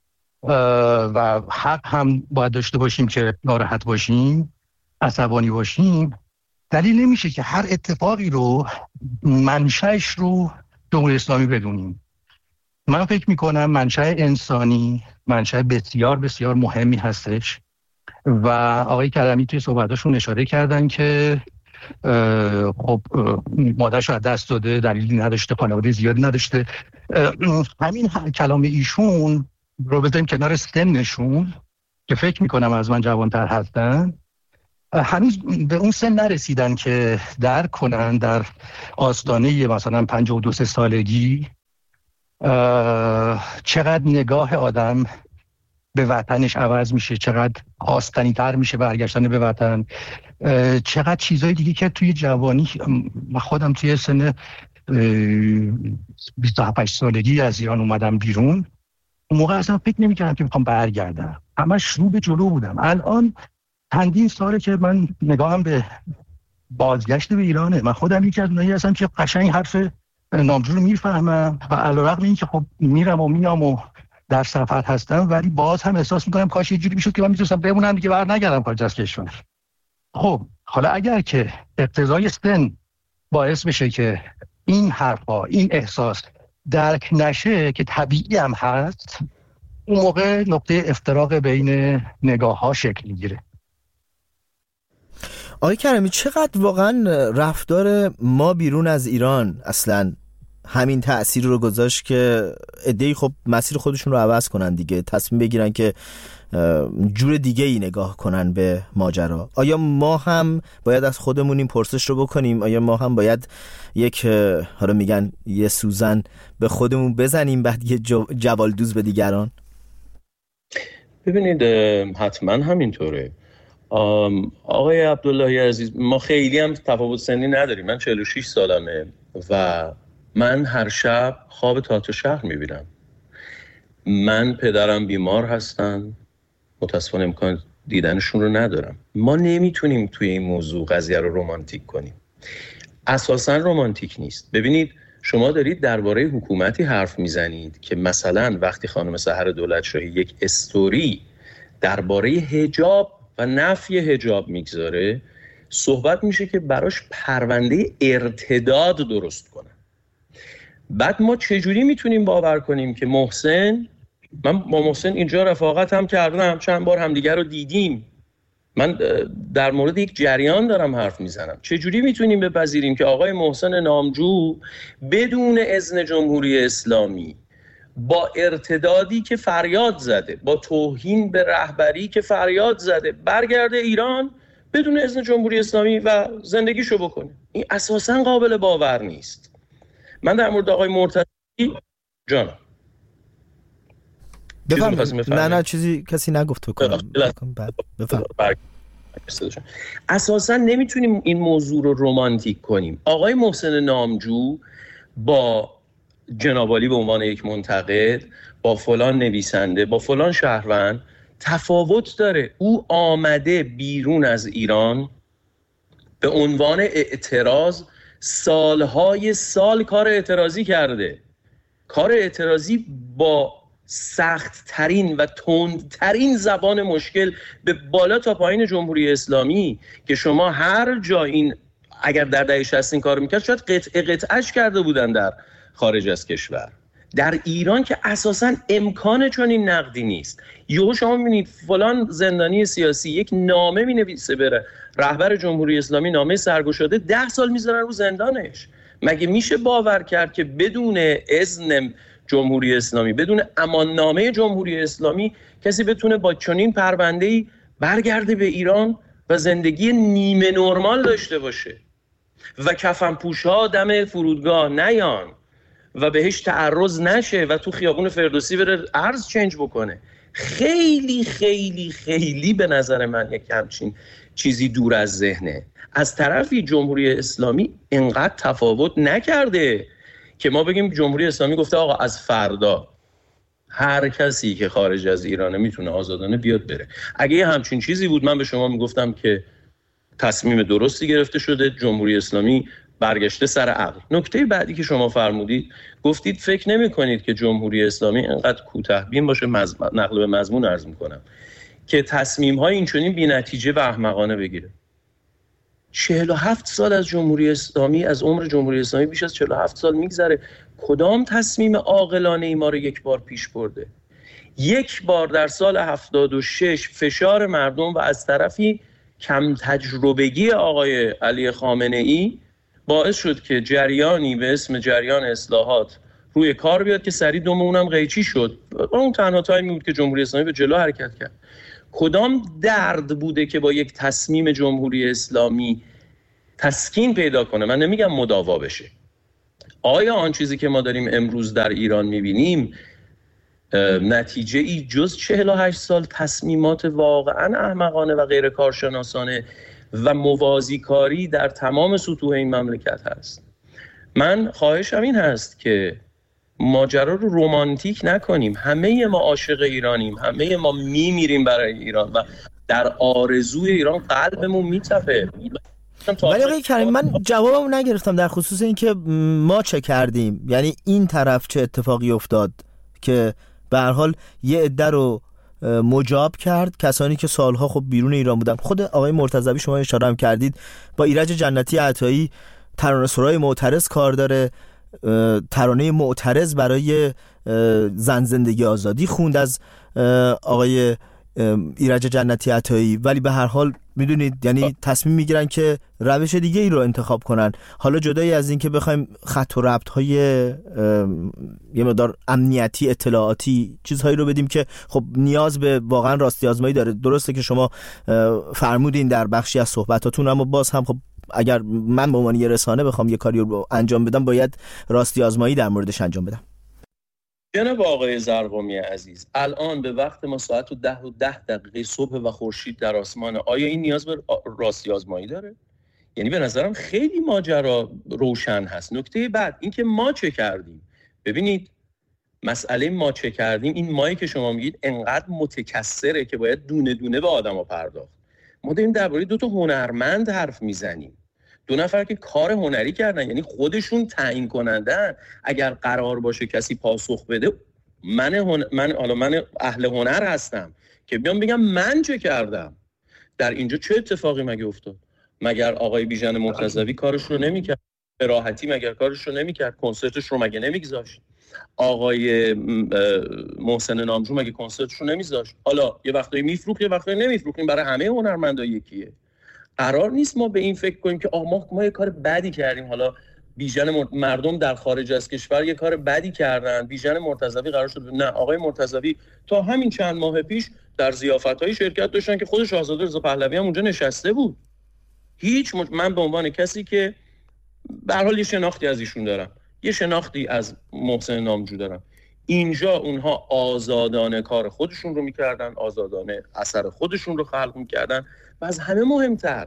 و حق هم باید داشته باشیم که ناراحت باشیم، عصبانی باشیم، دلیل نمیشه که هر اتفاقی رو منشأش رو جمهوری اسلامی بدونیم. من فکر میکنم منشأ انسانی منشأ بسیار بسیار مهمی هستش و آقای کرمی توی صحبتاشون اشاره کردن که خب مادرش رو از دست داده، دلیلی نداشته، خانواده زیادی نداشته. همین کلام ایشون رو بذاریم کنار سنشون که فکر میکنم از من جوانتر هستن، هنوز به اون سن نرسیدن که درک کنن در آستانه مثلا پنجاه و دو سه سالگی چقدر نگاه آدم به وطنش عوض میشه، چقدر آستانی تر میشه برگشتن به وطن، چقدر چیزهای دیگه که توی جوانی خودم توی سن بیست و هفت سالگی از ایران اومدم بیرون، اون موقع اصلا فکر نمی‌کردم که میخوام برگردم، همش رو به جلو بودم. الان چندین ساله که من نگاهم به بازگشت به ایرانه. من خودم یکی از اونایی هستم که قشنگ حرف نامجو رو میفهمم و علیرغم اینکه خب میرم و میام و در سفر هستم، ولی باز هم احساس میکنم کاش یه جوری میشد که من میتونستم بمونم دیگه، بر نگردم خارج از کشور. خب حالا اگر که اقتضای سن باعث بشه که این حرفا، این احساس درک نشه که طبیعی هم هست، اون موقع نقطه افتراق بین نگاه ها شکل میگیره. آقای کرمی، چقدر واقعا رفتار ما بیرون از ایران اصلا همین تأثیر رو گذاشت که عده‌ای خب مسیر خودشون رو عوض کنن دیگه، تصمیم بگیرن که جور دیگه ای نگاه کنن به ماجرا. آیا ما هم باید از خودمون این پرسش رو بکنیم؟ آیا ما هم باید یک حالا میگن یه سوزن به خودمون بزنیم بعد یه جوالدوز به دیگران؟ ببینید حتما همینطوره آقای عبداللهی عزیز. ما خیلی هم تفاوت سنی نداریم. من چهل و شش سالمه و من هر شب خواب تئاتر شهر میبینم. من پدرم بیمار هستن، متاسفانه امکان دیدنشون رو ندارم. ما نمیتونیم توی این موضوع قضیه رو رمانتیک کنیم. اساساً رمانتیک نیست. ببینید شما دارید درباره حکومتی حرف میزنید که مثلا وقتی خانم سحر دولتشاهی یک استوری درباره حجاب و نفی حجاب میگذاره، صحبت میشه که براش پرونده ارتداد درست کنه. بعد ما چجوری میتونیم باور کنیم که محسن، من با محسن اینجا رفاقت هم کردم، چند بار همدیگر رو دیدیم، من در مورد یک جریان دارم حرف میزنم. چجوری میتونیم بپذیریم که آقای محسن نامجو بدون اذن جمهوری اسلامی، با ارتدادی که فریاد زده، با توهین به رهبری که فریاد زده، برگرده ایران بدون اذن جمهوری اسلامی و زندگیشو بکنه؟ این اساساً قابل باور نیست. من در مورد آقای مرتضی جانم بفهم. نه نه چیزی کسی نگفت بکنم. بفهم. اساساً نمیتونیم این موضوع رو رمانتیک کنیم. آقای محسن نامجو با جنابعالی به عنوان یک منتقد، با فلان نویسنده، با فلان شهروند تفاوت داره. او آمده بیرون از ایران به عنوان اعتراض، سالهای سال کار اعتراضی کرده. کار اعتراضی با سخت ترین و تند ترین زبان مشکل به بالا تا پایین جمهوری اسلامی که شما هر جا این اگر در دهه شصت این کارو میکرد شاید قطعه قطعش کرده بودن در خارج از کشور. در ایران که اساساً امکان چنین نقدی نیست. یهو شما میبینید فلان زندانی سیاسی یک نامه مینویسه بره رهبر جمهوری اسلامی، نامه سرگشاده، ده سال میذارن رو زندانش. مگه میشه باور کرد که بدون اذن جمهوری اسلامی، بدون اماننامه جمهوری اسلامی کسی بتونه با چنین پرونده‌ای برگرده به ایران و زندگی نیمه نرمال داشته باشه و کفن پوش‌ها دم فرودگاه نیان و بهش تعرض نشه و تو خیابون فردوسی بره ارز چنج بکنه؟ خیلی خیلی خیلی به نظر من یک همچین چیزی دور از ذهنه. از طرفی جمهوری اسلامی اینقدر تفاوت نکرده که ما بگیم جمهوری اسلامی گفته آقا از فردا هر کسی که خارج از ایرانه میتونه آزادانه بیاد بره. اگه یه همچین چیزی بود من به شما میگفتم که تصمیم درستی گرفته شده، جمهوری اسلامی برگشته سر عقل. نکته بعدی که شما فرمودید، گفتید فکر نمی کنید که جمهوری اسلامی اینقدر کوتاه‌بین باشه، مضمون نقل به مضمون عرض میکنم، که تصمیم‌های اینچنین بی‌نتیجه و احمقانه بگیره. چهل و هفت سال از جمهوری اسلامی، از عمر جمهوری اسلامی بیش از چهل و هفت سال میگذره. کدام تصمیم عاقلانه ای ما رو یک بار پیش برده؟ یک بار در سال هفتاد و شش فشار مردم و از طرفی کم تجربگی آقای علی خامنه‌ای باعث شد که جریانی به اسم جریان اصلاحات روی کار بیاد که سری دوم اونم قیچی شد. اون تنها تایمی بود که جمهوری اسلامی به جلو حرکت کرد. کدام درد بوده که با یک تصمیم جمهوری اسلامی تسکین پیدا کنه؟ من نمیگم مداوا بشه. آیا آن چیزی که ما داریم امروز در ایران میبینیم نتیجه ای جز چهل و هشت سال تصمیمات واقعا احمقانه و غیر کارشناسانه و موازی کاری در تمام سطوح این مملکت هست؟ من خواهشم این هست که ماجرا رو رمانتیک نکنیم. همه ما عاشق ایرانیم، همه ما میمیریم برای ایران و در آرزوی ایران قلبمون میتپه. ولی آقای کریم من جوابمو نگرفتم در خصوص اینکه ما چه کردیم، یعنی این طرف چه اتفاقی افتاد که به هر حال یه عده رو مجاب کرد، کسانی که سالها خب بیرون ایران بودن. خود آقای مرتضوی شما اشاره هم کردید با ایرج جنتی عطایی ترانه سرای معترض کار داره، ترانه معترض برای زن زندگی آزادی خوند از آقای ایرج جنتی عطایی، ولی به هر حال میدونید یعنی تصمیم میگیرن که روش دیگه ای رو انتخاب کنن. حالا جدایی از این که بخوایم خط و ربط های یه مقدار امنیتی اطلاعاتی چیزهایی رو بدیم که خب نیاز به واقعا راستی آزمایی داره. درسته که شما فرمودین در بخشی از صحبتاتون، اما باز هم خب اگر من به عنوان یه رسانه بخوام یه کاری رو انجام بدم باید راستی آزمایی در موردش انجام بدم. جناب آقای زرقامی عزیز، الان به وقت ما ساعت و ده و ده دقیقه صبح و خورشید در آسمان، آیا این نیاز به راستی آزمایی داره؟ یعنی به نظرم خیلی ماجرا روشن هست. نکته بعد این که ما چه کردیم. ببینید مسئله ما چه کردیم، این مایی که شما میگید انقدر متکثره که باید دونه دونه به آدم‌ها پرداخت. ما داریم درباره دو تا هنرمند حرف میزنیم، دو نفر که کار هنری کردن، یعنی خودشون تعیین کنندن. اگر قرار باشه کسی پاسخ بده، من هن... من حالا من اهل هنر هستم که بیام بگم من چه کردم. در اینجا چه اتفاقی مگه افتاد؟ مگر آقای بیژن مرتضوی کارش رو نمی‌کرد؟ به راحتی مگر کارش رو نمی‌کرد؟ کنسرتش رو مگه نمی‌گذاشت؟ آقای محسن نامجو مگه کنسرتش رو نمی‌ذاشت؟ حالا یه وقتایی میفروخت یه وقتایی نمیفروخت. این برای همه هنرمندا یکیه. قرار نیست ما به این فکر کنیم که آقا ما, ما یه کار بدی کردیم، حالا بیژن مردم در خارج از کشور یه کار بدی کردن، بیژن مرتضوی قرار شد. نه، آقای مرتضوی تا همین چند ماه پیش در ضیافت‌های شرکت داشتن که خودش آزاد رضا پهلوی هم اونجا نشسته بود. هیچ مج... من به عنوان کسی که به هر حال یه شناختی از ایشون دارم، یه شناختی از محسن نامجو دارم، اینجا اونها آزادانه کار خودشون رو میکردن، آزادانه اثر خودشون رو خلق میکردن و از همه مهمتر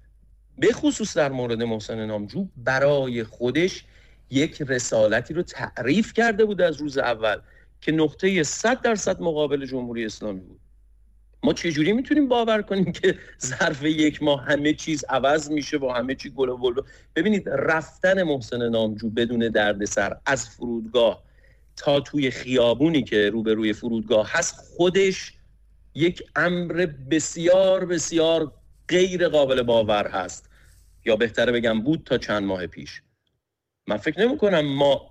به خصوص در مورد محسن نامجو برای خودش یک رسالتی رو تعریف کرده بود از روز اول که نقطه صد درصد مقابل جمهوری اسلامی بود. ما چجوری میتونیم باور کنیم که ظرف یک ماه همه چیز عوض میشه و همه چی گل و بلبل؟ ببینید رفتن محسن نامجو بدون دردسر از فرودگاه تا توی خیابونی که روبروی فرودگاه هست خودش یک امر بسیار بسیار غیر قابل باور هست، یا بهتره بگم بود تا چند ماه پیش. من فکر نمی کنم ما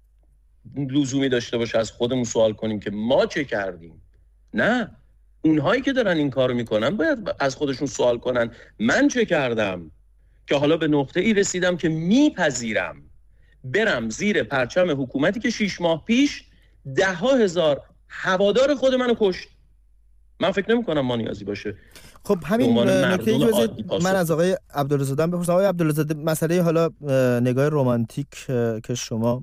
لزومی داشته باشه از خودمون سوال کنیم که ما چه کردیم. نه، اونهایی که دارن این کارو میکنن باید از خودشون سوال کنن من چه کردم که حالا به نقطه ای رسیدم که میپذیرم برم زیر پرچم حکومتی که شیش ماه پیش ده ها هزار هوادار خود منو کشت. من فکر نمی کنم ما نیازی باشه. خب همین نکته که من از آقای عبدالرزاده بپرسم. آقای عبدالرزاده، مسئله حالا نگاه رمانتیک که شما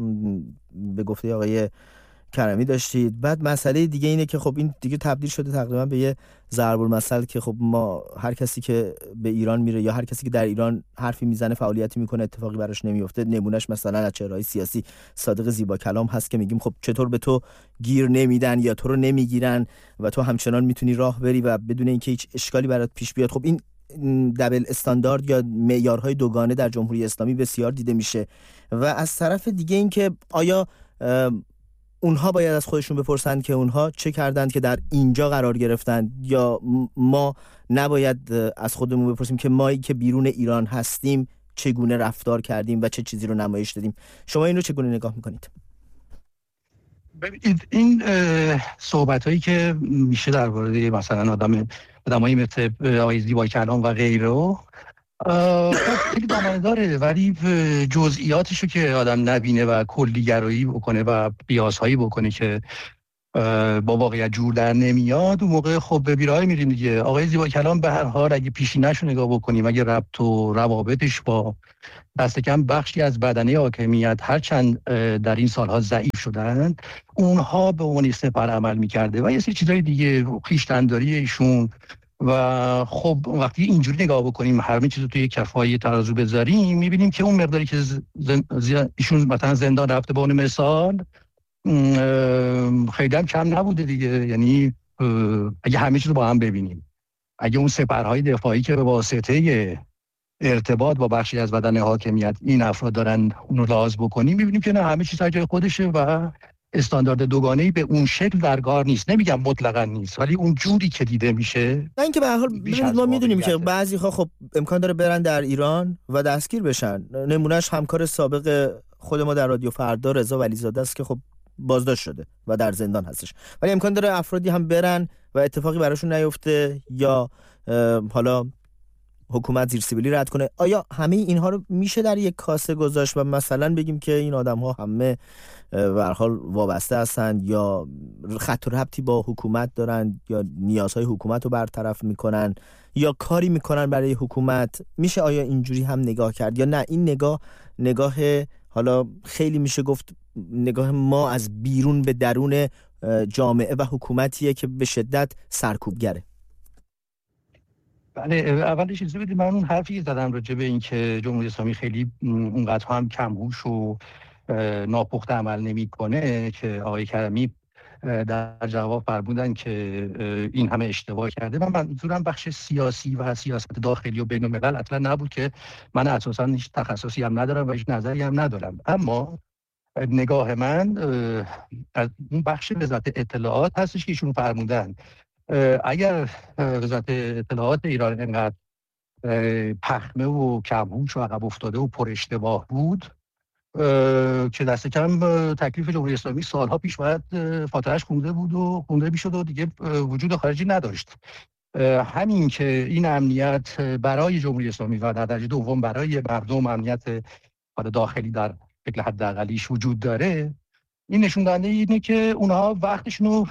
به گفته آقای کرمی داشتید، بعد مسئله دیگه اینه که خب این دیگه تبدیل شده تقریبا به یه ضرب المثل که خب ما هر کسی که به ایران میره یا هر کسی که در ایران حرفی میزنه فعالیتی میکنه اتفاقی براش نمیفته. نمونهش مثلا از چهره‌های سیاسی صادق زیبا کلام هست که میگیم خب چطور به تو گیر نمیدن یا تو رو نمیگیرن و تو همچنان میتونی راه بری و بدون اینکه هیچ اشکالی برات پیش بیاد. خب این دبل استاندارد یا معیارهای دوگانه در جمهوری اسلامی بسیار دیده میشه. و از طرف دیگه اینکه آیا اونها باید از خودشون بپرسن که اونها چه کردند که در اینجا قرار گرفتند، یا ما نباید از خودمون بپرسیم که مایی که بیرون ایران هستیم چگونه رفتار کردیم و چه چیزی رو نمایش دادیم. شما این رو چگونه نگاه میکنید؟ ببینید این صحبت هایی که میشه در مورد مثلا آدم آدمایی مثل آقای زیبا کلام و غیره خیلی دامنه داره، ولی جزئیاتشو که آدم نبینه و کلیگرایی بکنه و قیاسهایی بکنه که با واقعیت جور در نمیاد، اون موقع خب به بیراه میریم دیگه. آقای زیبا کلام به هر حال اگه پیشینه‌شو نگاه بکنیم، اگه ربط و روابطش با دست کم بخشی از بدنه حاکمیت هرچند در این سالها ضعیف شدن، اونها به عنوان سپر عمل میکرده و یه سری چیزای دیگه، خویشتن‌داری ایشون. و خب وقتی اینجوری نگاه بکنیم، همه چیز رو توی کفای ترازو بذاریم، میبینیم که اون مقداری که زن... ایشون مثلا زندان رفته به اون مثال خیلی هم کم نبوده دیگه. یعنی اگه همه چیز رو با هم ببینیم، اگه اون سپرهای دفاعی که به واسطه ارتباط با بخشی از بدن حاکمیت این افراد دارن اون رو لحاظ بکنیم، میبینیم که نه، همه چیز از جای خودشه و استاندارد دوگانه‌ای به اون شکل در کار نیست. نمیگم مطلقاً نیست، ولی اون جوری که دیده میشه. نه اینکه به هر حال ما میدونیم که بعضی‌ها خب امکان داره برن در ایران و دستگیر بشن. نمونهش همکار سابق خود ما در رادیو فردا رضا ولیزاده است که خب بازداشت شده و در زندان هستش، ولی امکان داره افرادی هم برن و اتفاقی براشون نیفته یا حالا حکومت زیر سیبیلی رد کنه. آیا همه اینها رو میشه در یک کاسه گذاشت و مثلا بگیم که این آدم ها همه به هر حال وابسته هستند یا خط و ربطی با حکومت دارن یا نیازهای حکومت رو برطرف میکنن یا کاری میکنن برای حکومت؟ میشه آیا اینجوری هم نگاه کرد یا نه این نگاه نگاه حالا خیلی میشه گفت نگاه ما از بیرون به درون جامعه و حکومتیه که به شدت سرکوبگره؟ بله، اولش چیزی بدید من اون حرفی زدم راجع به این که جمهوری اسلامی خیلی اونقدر هم کمهوش و ناپخته عمل نمیکنه که آقای کرمی در جواب فرمودن که این همه اشتباه کرده. من منظورم بخش سیاسی و سیاست داخلی و بین الملل اصلا نبود که من اساسا هیچ تخصصی هم ندارم و هیچ نظری هم ندارم، اما نگاه من از اون بخش وزارت اطلاعات هستش که ایشون فرمودن اگر وزارت اطلاعات ایران اینقدر پخمه و کمهوش و عقب افتاده و پر اشتباه بود که دست کم تکلیف جمهوری اسلامی سالها پیش باید فاتحه‌اش خونده بود و خونده میشد و دیگه وجود خارجی نداشت. همین که این امنیت برای جمهوری اسلامی و در درجه دوم برای مردم امنیت داخلی در شکل حداقلیش وجود داره، این نشون دهنده اینه که اونها وقتشونو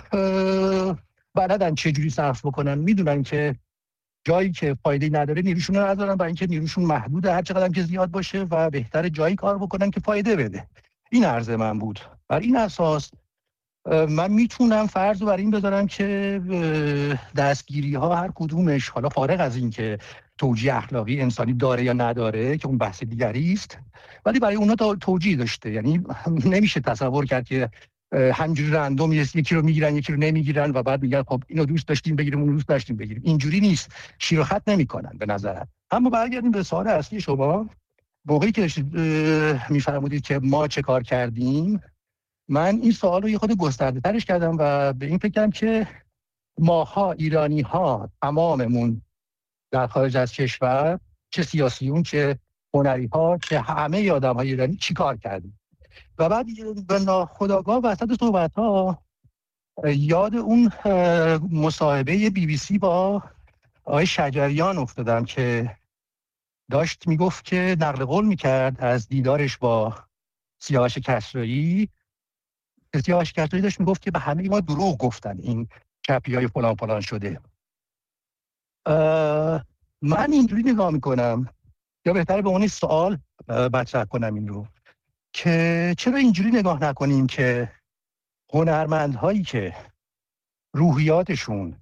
بلدن چه جوری صرف بکنن، میدونن که جایی که فایده نداره نیروشون رو ندارن، برای اینکه نیروشون محدوده هر چقدر که زیاد باشه و بهتره جایی کار بکنن که فایده بده. این عرض من بود. بر این اساس من میتونم فرض رو بر این بذارم که دستگیری ها هر کدومش، حالا فارغ از این که توجیه اخلاقی انسانی داره یا نداره که اون بحث دیگری است، ولی برای اونا توجیه داشته. یعنی نمیشه تصور کرد که همینجوری رندوم یکی رو میگیرن یکی رو نمیگیرن و بعد میگن خب اینو دوست داشتیم بگیریم اونو دوست داشتیم بگیریم. اینجوری نیست، شیر و خط نمیکنن به نظرم. اما برگردیم به سوال اصلی شما، موقعی که میفرمودید که ما چه کار کردیم، من این سوال رو یه خود گسترده ترش کردم و به این فکر کردم که ماها ایرانی ها تماممون در خارج از کشور، چه سیاسیون چه هنری ها چه همه آدم های ایرانی چی کار کردیم. و بعد به ناخودآگاه وسط صحبت ها یاد اون مصاحبه بی بی سی با آقای شجریان افتادم که داشت میگفت که نقل قول میکرد از دیدارش با سیاوش کسرایی. سیاوش کسرایی داشت میگفت که به همه ما دروغ گفتن، این چپی های فلان فلان شده. من اینجوری نگاه میکنم، یا بهتره به اون سوال مطرح کنم این رو که چرا اینجوری نگاه نکنیم که هنرمندهایی که روحیاتشون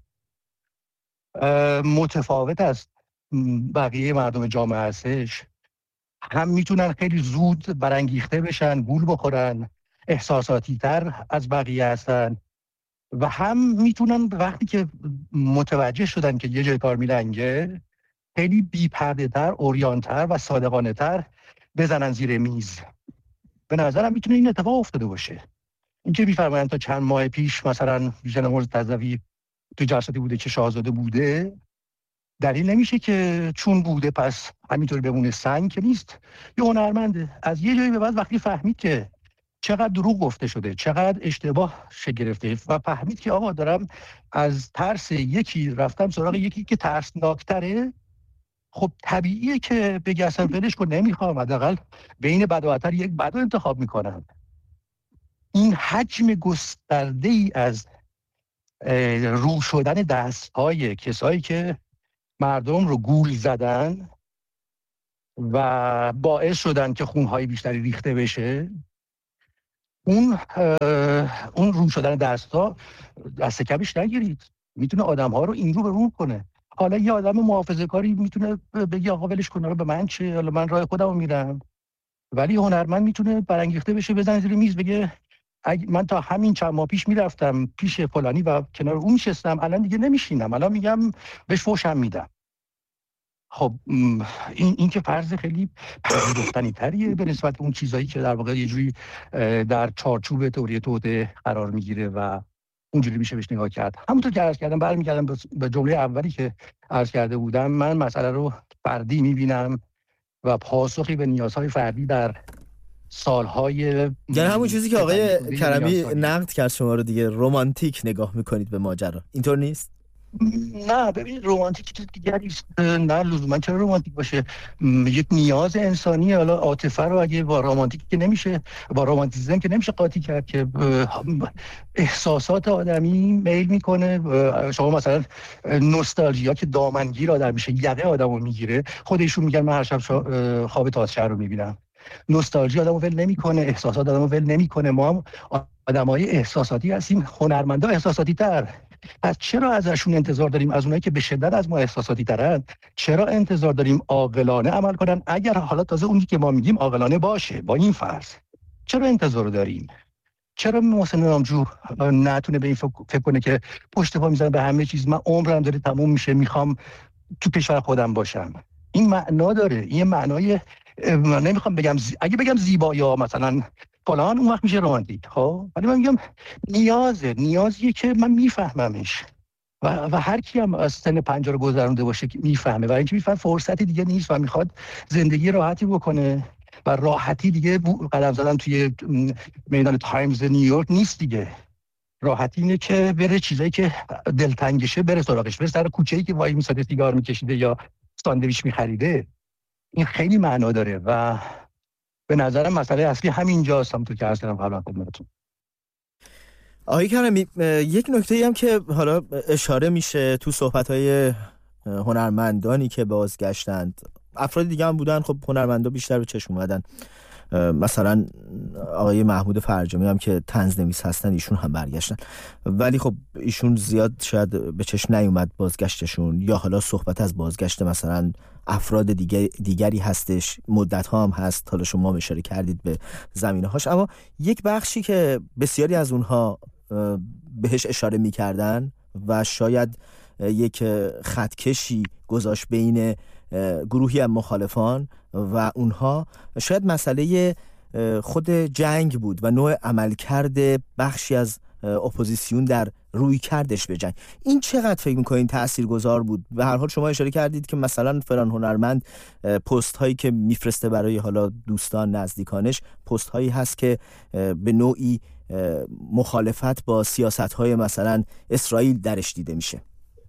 متفاوت از بقیه مردم جامعه هستش هم میتونن خیلی زود برانگیخته بشن، گول بخورن، احساساتی تر از بقیه هستن و هم میتونن وقتی که متوجه شدن که یه جای کار میلنگه خیلی بی‌پرده تر، عریان تر و صادقانه تر بزنن زیر میز. به نظرم میتونه این اتفاق افتاده باشه. اینکه میفرمایند تا چند ماه پیش مثلا جناب مرتضوی تو جلساتی بوده که شاهزاده بوده، دلیل نمیشه که چون بوده پس همینطوری بمونه. سنگ که نیست، یه هنرمنده. از یه جایی به بعد وقتی فهمید که چقدر دروغ گفته شده، چقدر اشتباه شکل گرفته و فهمید که آقا دارم از ترس یکی رفتم سراغ یکی که ترسناکتره، خب طبیعیه که بگه اصلا ولش کن نمیخوام، حداقل بین بد و بدتر یک بد رو انتخاب میکنم. این حجم گسترده ای از رو شدن دست های کسایی که مردم رو گول زدن و باعث شدن که خونهای بیشتری ریخته بشه، اون اون رو شدن دست ها دست کمش نگیرید، میتونه آدم ها رو این رو به رو کنه. حالا یه آدم محافظه کاری میتونه بگی آقا ولش کن، به من چه، حالا من راه خودم رو میرم. ولی هنرمند میتونه برانگیخته بشه، بزنه زیر میز بگه من تا همین چند ماه پیش میرفتم پیش فلانی و کنار اون میشستم، الان دیگه نمیشینم، الان میگم بهش فوشم میدم. خب این این که فرض خیلی پذیرفتنی تریه به نسبت اون چیزایی که در واقع یه جوری در چارچوب تئوری توطئه قرار میگیره و اونجوری میشه بهش نگاه کرد. همونطور که عرض کردم، برمیگردم به جمله اولی که عرض کرده بودم، من مسئله رو فردی میبینم و پاسخی به نیازهای فردی در سالهای یعنی همون چیزی که آقای کرمی نقد کرد شما رو دیگه، رمانتیک نگاه میکنید به ماجرا، اینطور نیست؟ نه ببین رمانتیک چیز دیگری است، نه لزوما چرا رمانتیک باشه، یک نیاز انسانی. حالا عاطفه رو اگه با رمانتیک که نمیشه، با رمانتیسم که نمیشه قاطی کرد، که احساسات آدمی میل میکنه. شما مثلا نوستالژیا که دامنگیر آدم میشه، یقه آدمو میگیره، خودشون میگن من هر شب خواب تازه رو میبینم. نوستالژی آدمو ول نمیکنه، احساسات آدمو ول نمیکنه. ما هم آدمای احساساتی هستیم، هنرمندا احساساتی تر. پس چرا ازشون انتظار داریم، از اونایی که به شدت از ما احساساتی ترن، چرا انتظار داریم عاقلانه عمل کنن؟ اگر حالا تازه اونی که ما میگیم عاقلانه باشه با این فرض، چرا انتظار داریم؟ چرا محسن نامجو نتونه به این فکر کنه که پشت پا میزنه به همه چیز، من عمرم داره تموم میشه، میخوام تو کشور خودم باشم؟ این معنا داره، این معنای نمیخوام بگم زی... اگه بگم زیبا یا مثلا فلان اون وقت میشه رمانتیک. خب ولی من میگم نیازه، نیازیه که من میفهممش و, و هر کی هم از سن پنجاه رو گذرونده باشه که میفهمه و اینکه میفهمه فرصتی دیگه نیست و میخواد زندگی راحتی بکنه و راحتی دیگه قدم زدن توی میدان تایمز نیویورک نیست دیگه. راحتی اینه که بره چیزایی که دلتنگشه بره سراغش، بره سر کوچه‌ای که وای میساده سیگار میکشیده یا ساندویچ میخریده. این خیلی معنا داره و به نظرم مسئله اصلی همینجاست، همونطور که عرض کردم قبلا خدمتتون. آقای کرمی، یک نکته‌ای هم که حالا اشاره میشه تو صحبت‌های هنرمندانی که بازگشتند، افراد دیگه هم بودن، خب هنرمندا بیشتر به چشم اومدن، مثلا آقای محمود فرجامی هم که طنزنویس هستن، ایشون هم برگشتن، ولی خب ایشون زیاد شاید به چشم نیومد بازگشتشون، یا حالا صحبت از بازگشت مثلا افراد دیگه دیگری هستش، مدت ها هم هست، حالا شما اشاره کردید به زمینه هاش، اما یک بخشی که بسیاری از اونها بهش اشاره میکردن و شاید یک خطکشی گذاشت بین گروهی از مخالفان و اونها، شاید مسئله خود جنگ بود و نوع عملکرد بخشی از اپوزیسیون در روی کردش به جنگ. این چقدر فکر میکنین تاثیرگذار بود؟ به هر حال شما اشاره کردید که مثلا فلان هنرمند پست هایی که میفرسته برای حالا دوستان نزدیکانش، پست هایی هست که به نوعی مخالفت با سیاست های مثلا اسرائیل درش دیده میشه.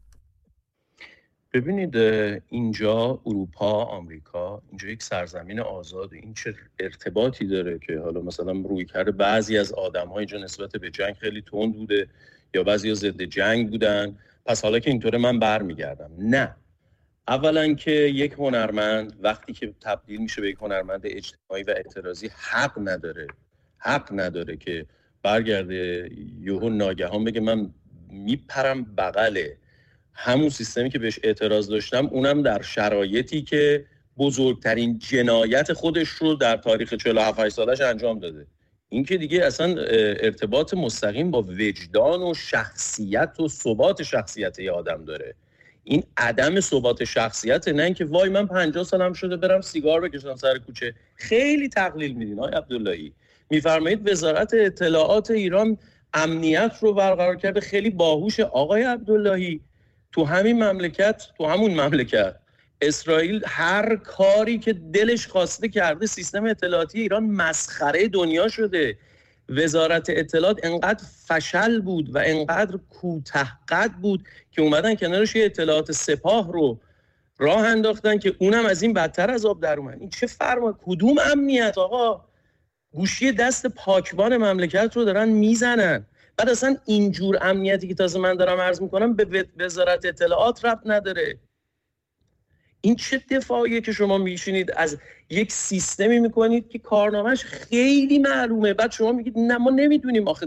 ببینید اینجا اروپا، آمریکا، اینجا یک سرزمین آزاده. این چه ارتباطی داره که حالا مثلا روی کرده بعضی از آدم‌ها اینجا نسبت به جنگ خیلی تند بوده یا بعضیا ضد جنگ بودن، پس حالا که اینطوره من برمیگردم؟ نه. اولا که یک هنرمند وقتی که تبدیل میشه به یک هنرمند اجتماعی و اعتراضی حق نداره حق نداره که برگرده یهو ناگهان بگه من میپرم بغل همون سیستمی که بهش اعتراض داشتم، اونم در شرایطی که بزرگترین جنایت خودش رو در تاریخ چهل و هفت سالش انجام داده. این که دیگه اصلا ارتباط مستقیم با وجدان و شخصیت و ثبات شخصیت یه آدم داره. این عدم ثبات شخصیت، نه اینکه وای من پنجاه سالم شده برم سیگار بکشم سر کوچه. خیلی تقلیل میدین آقای عبداللهی. میفرمایید وزارت اطلاعات ایران امنیت رو برقرار کرده، خیلی باهوشه. آقای عبداللهی تو همین مملکت تو همون مملکت اسرائیل هر کاری که دلش خواسته کرده. سیستم اطلاعاتی ایران مسخره دنیا شده. وزارت اطلاعات انقدر فشل بود و انقدر کوتاه‌قد بود که اومدن کنارش یه اطلاعات سپاه رو راه انداختن که اونم از این بدتر از آب در اومد. این چه فرما؟ کدوم امنیت آقا؟ گوشی دست پاکبان مملکت رو دارن میزنن. بعد اصلا اینجور امنیتی که تازه من دارم عرض میکنم به وزارت اطلاعات ربط نداره. این چه دفاعیه که شما میشینید از یک سیستمی میکنید که کارنامهش خیلی معلومه، بعد شما میگید نه ما نمیدونیم آخه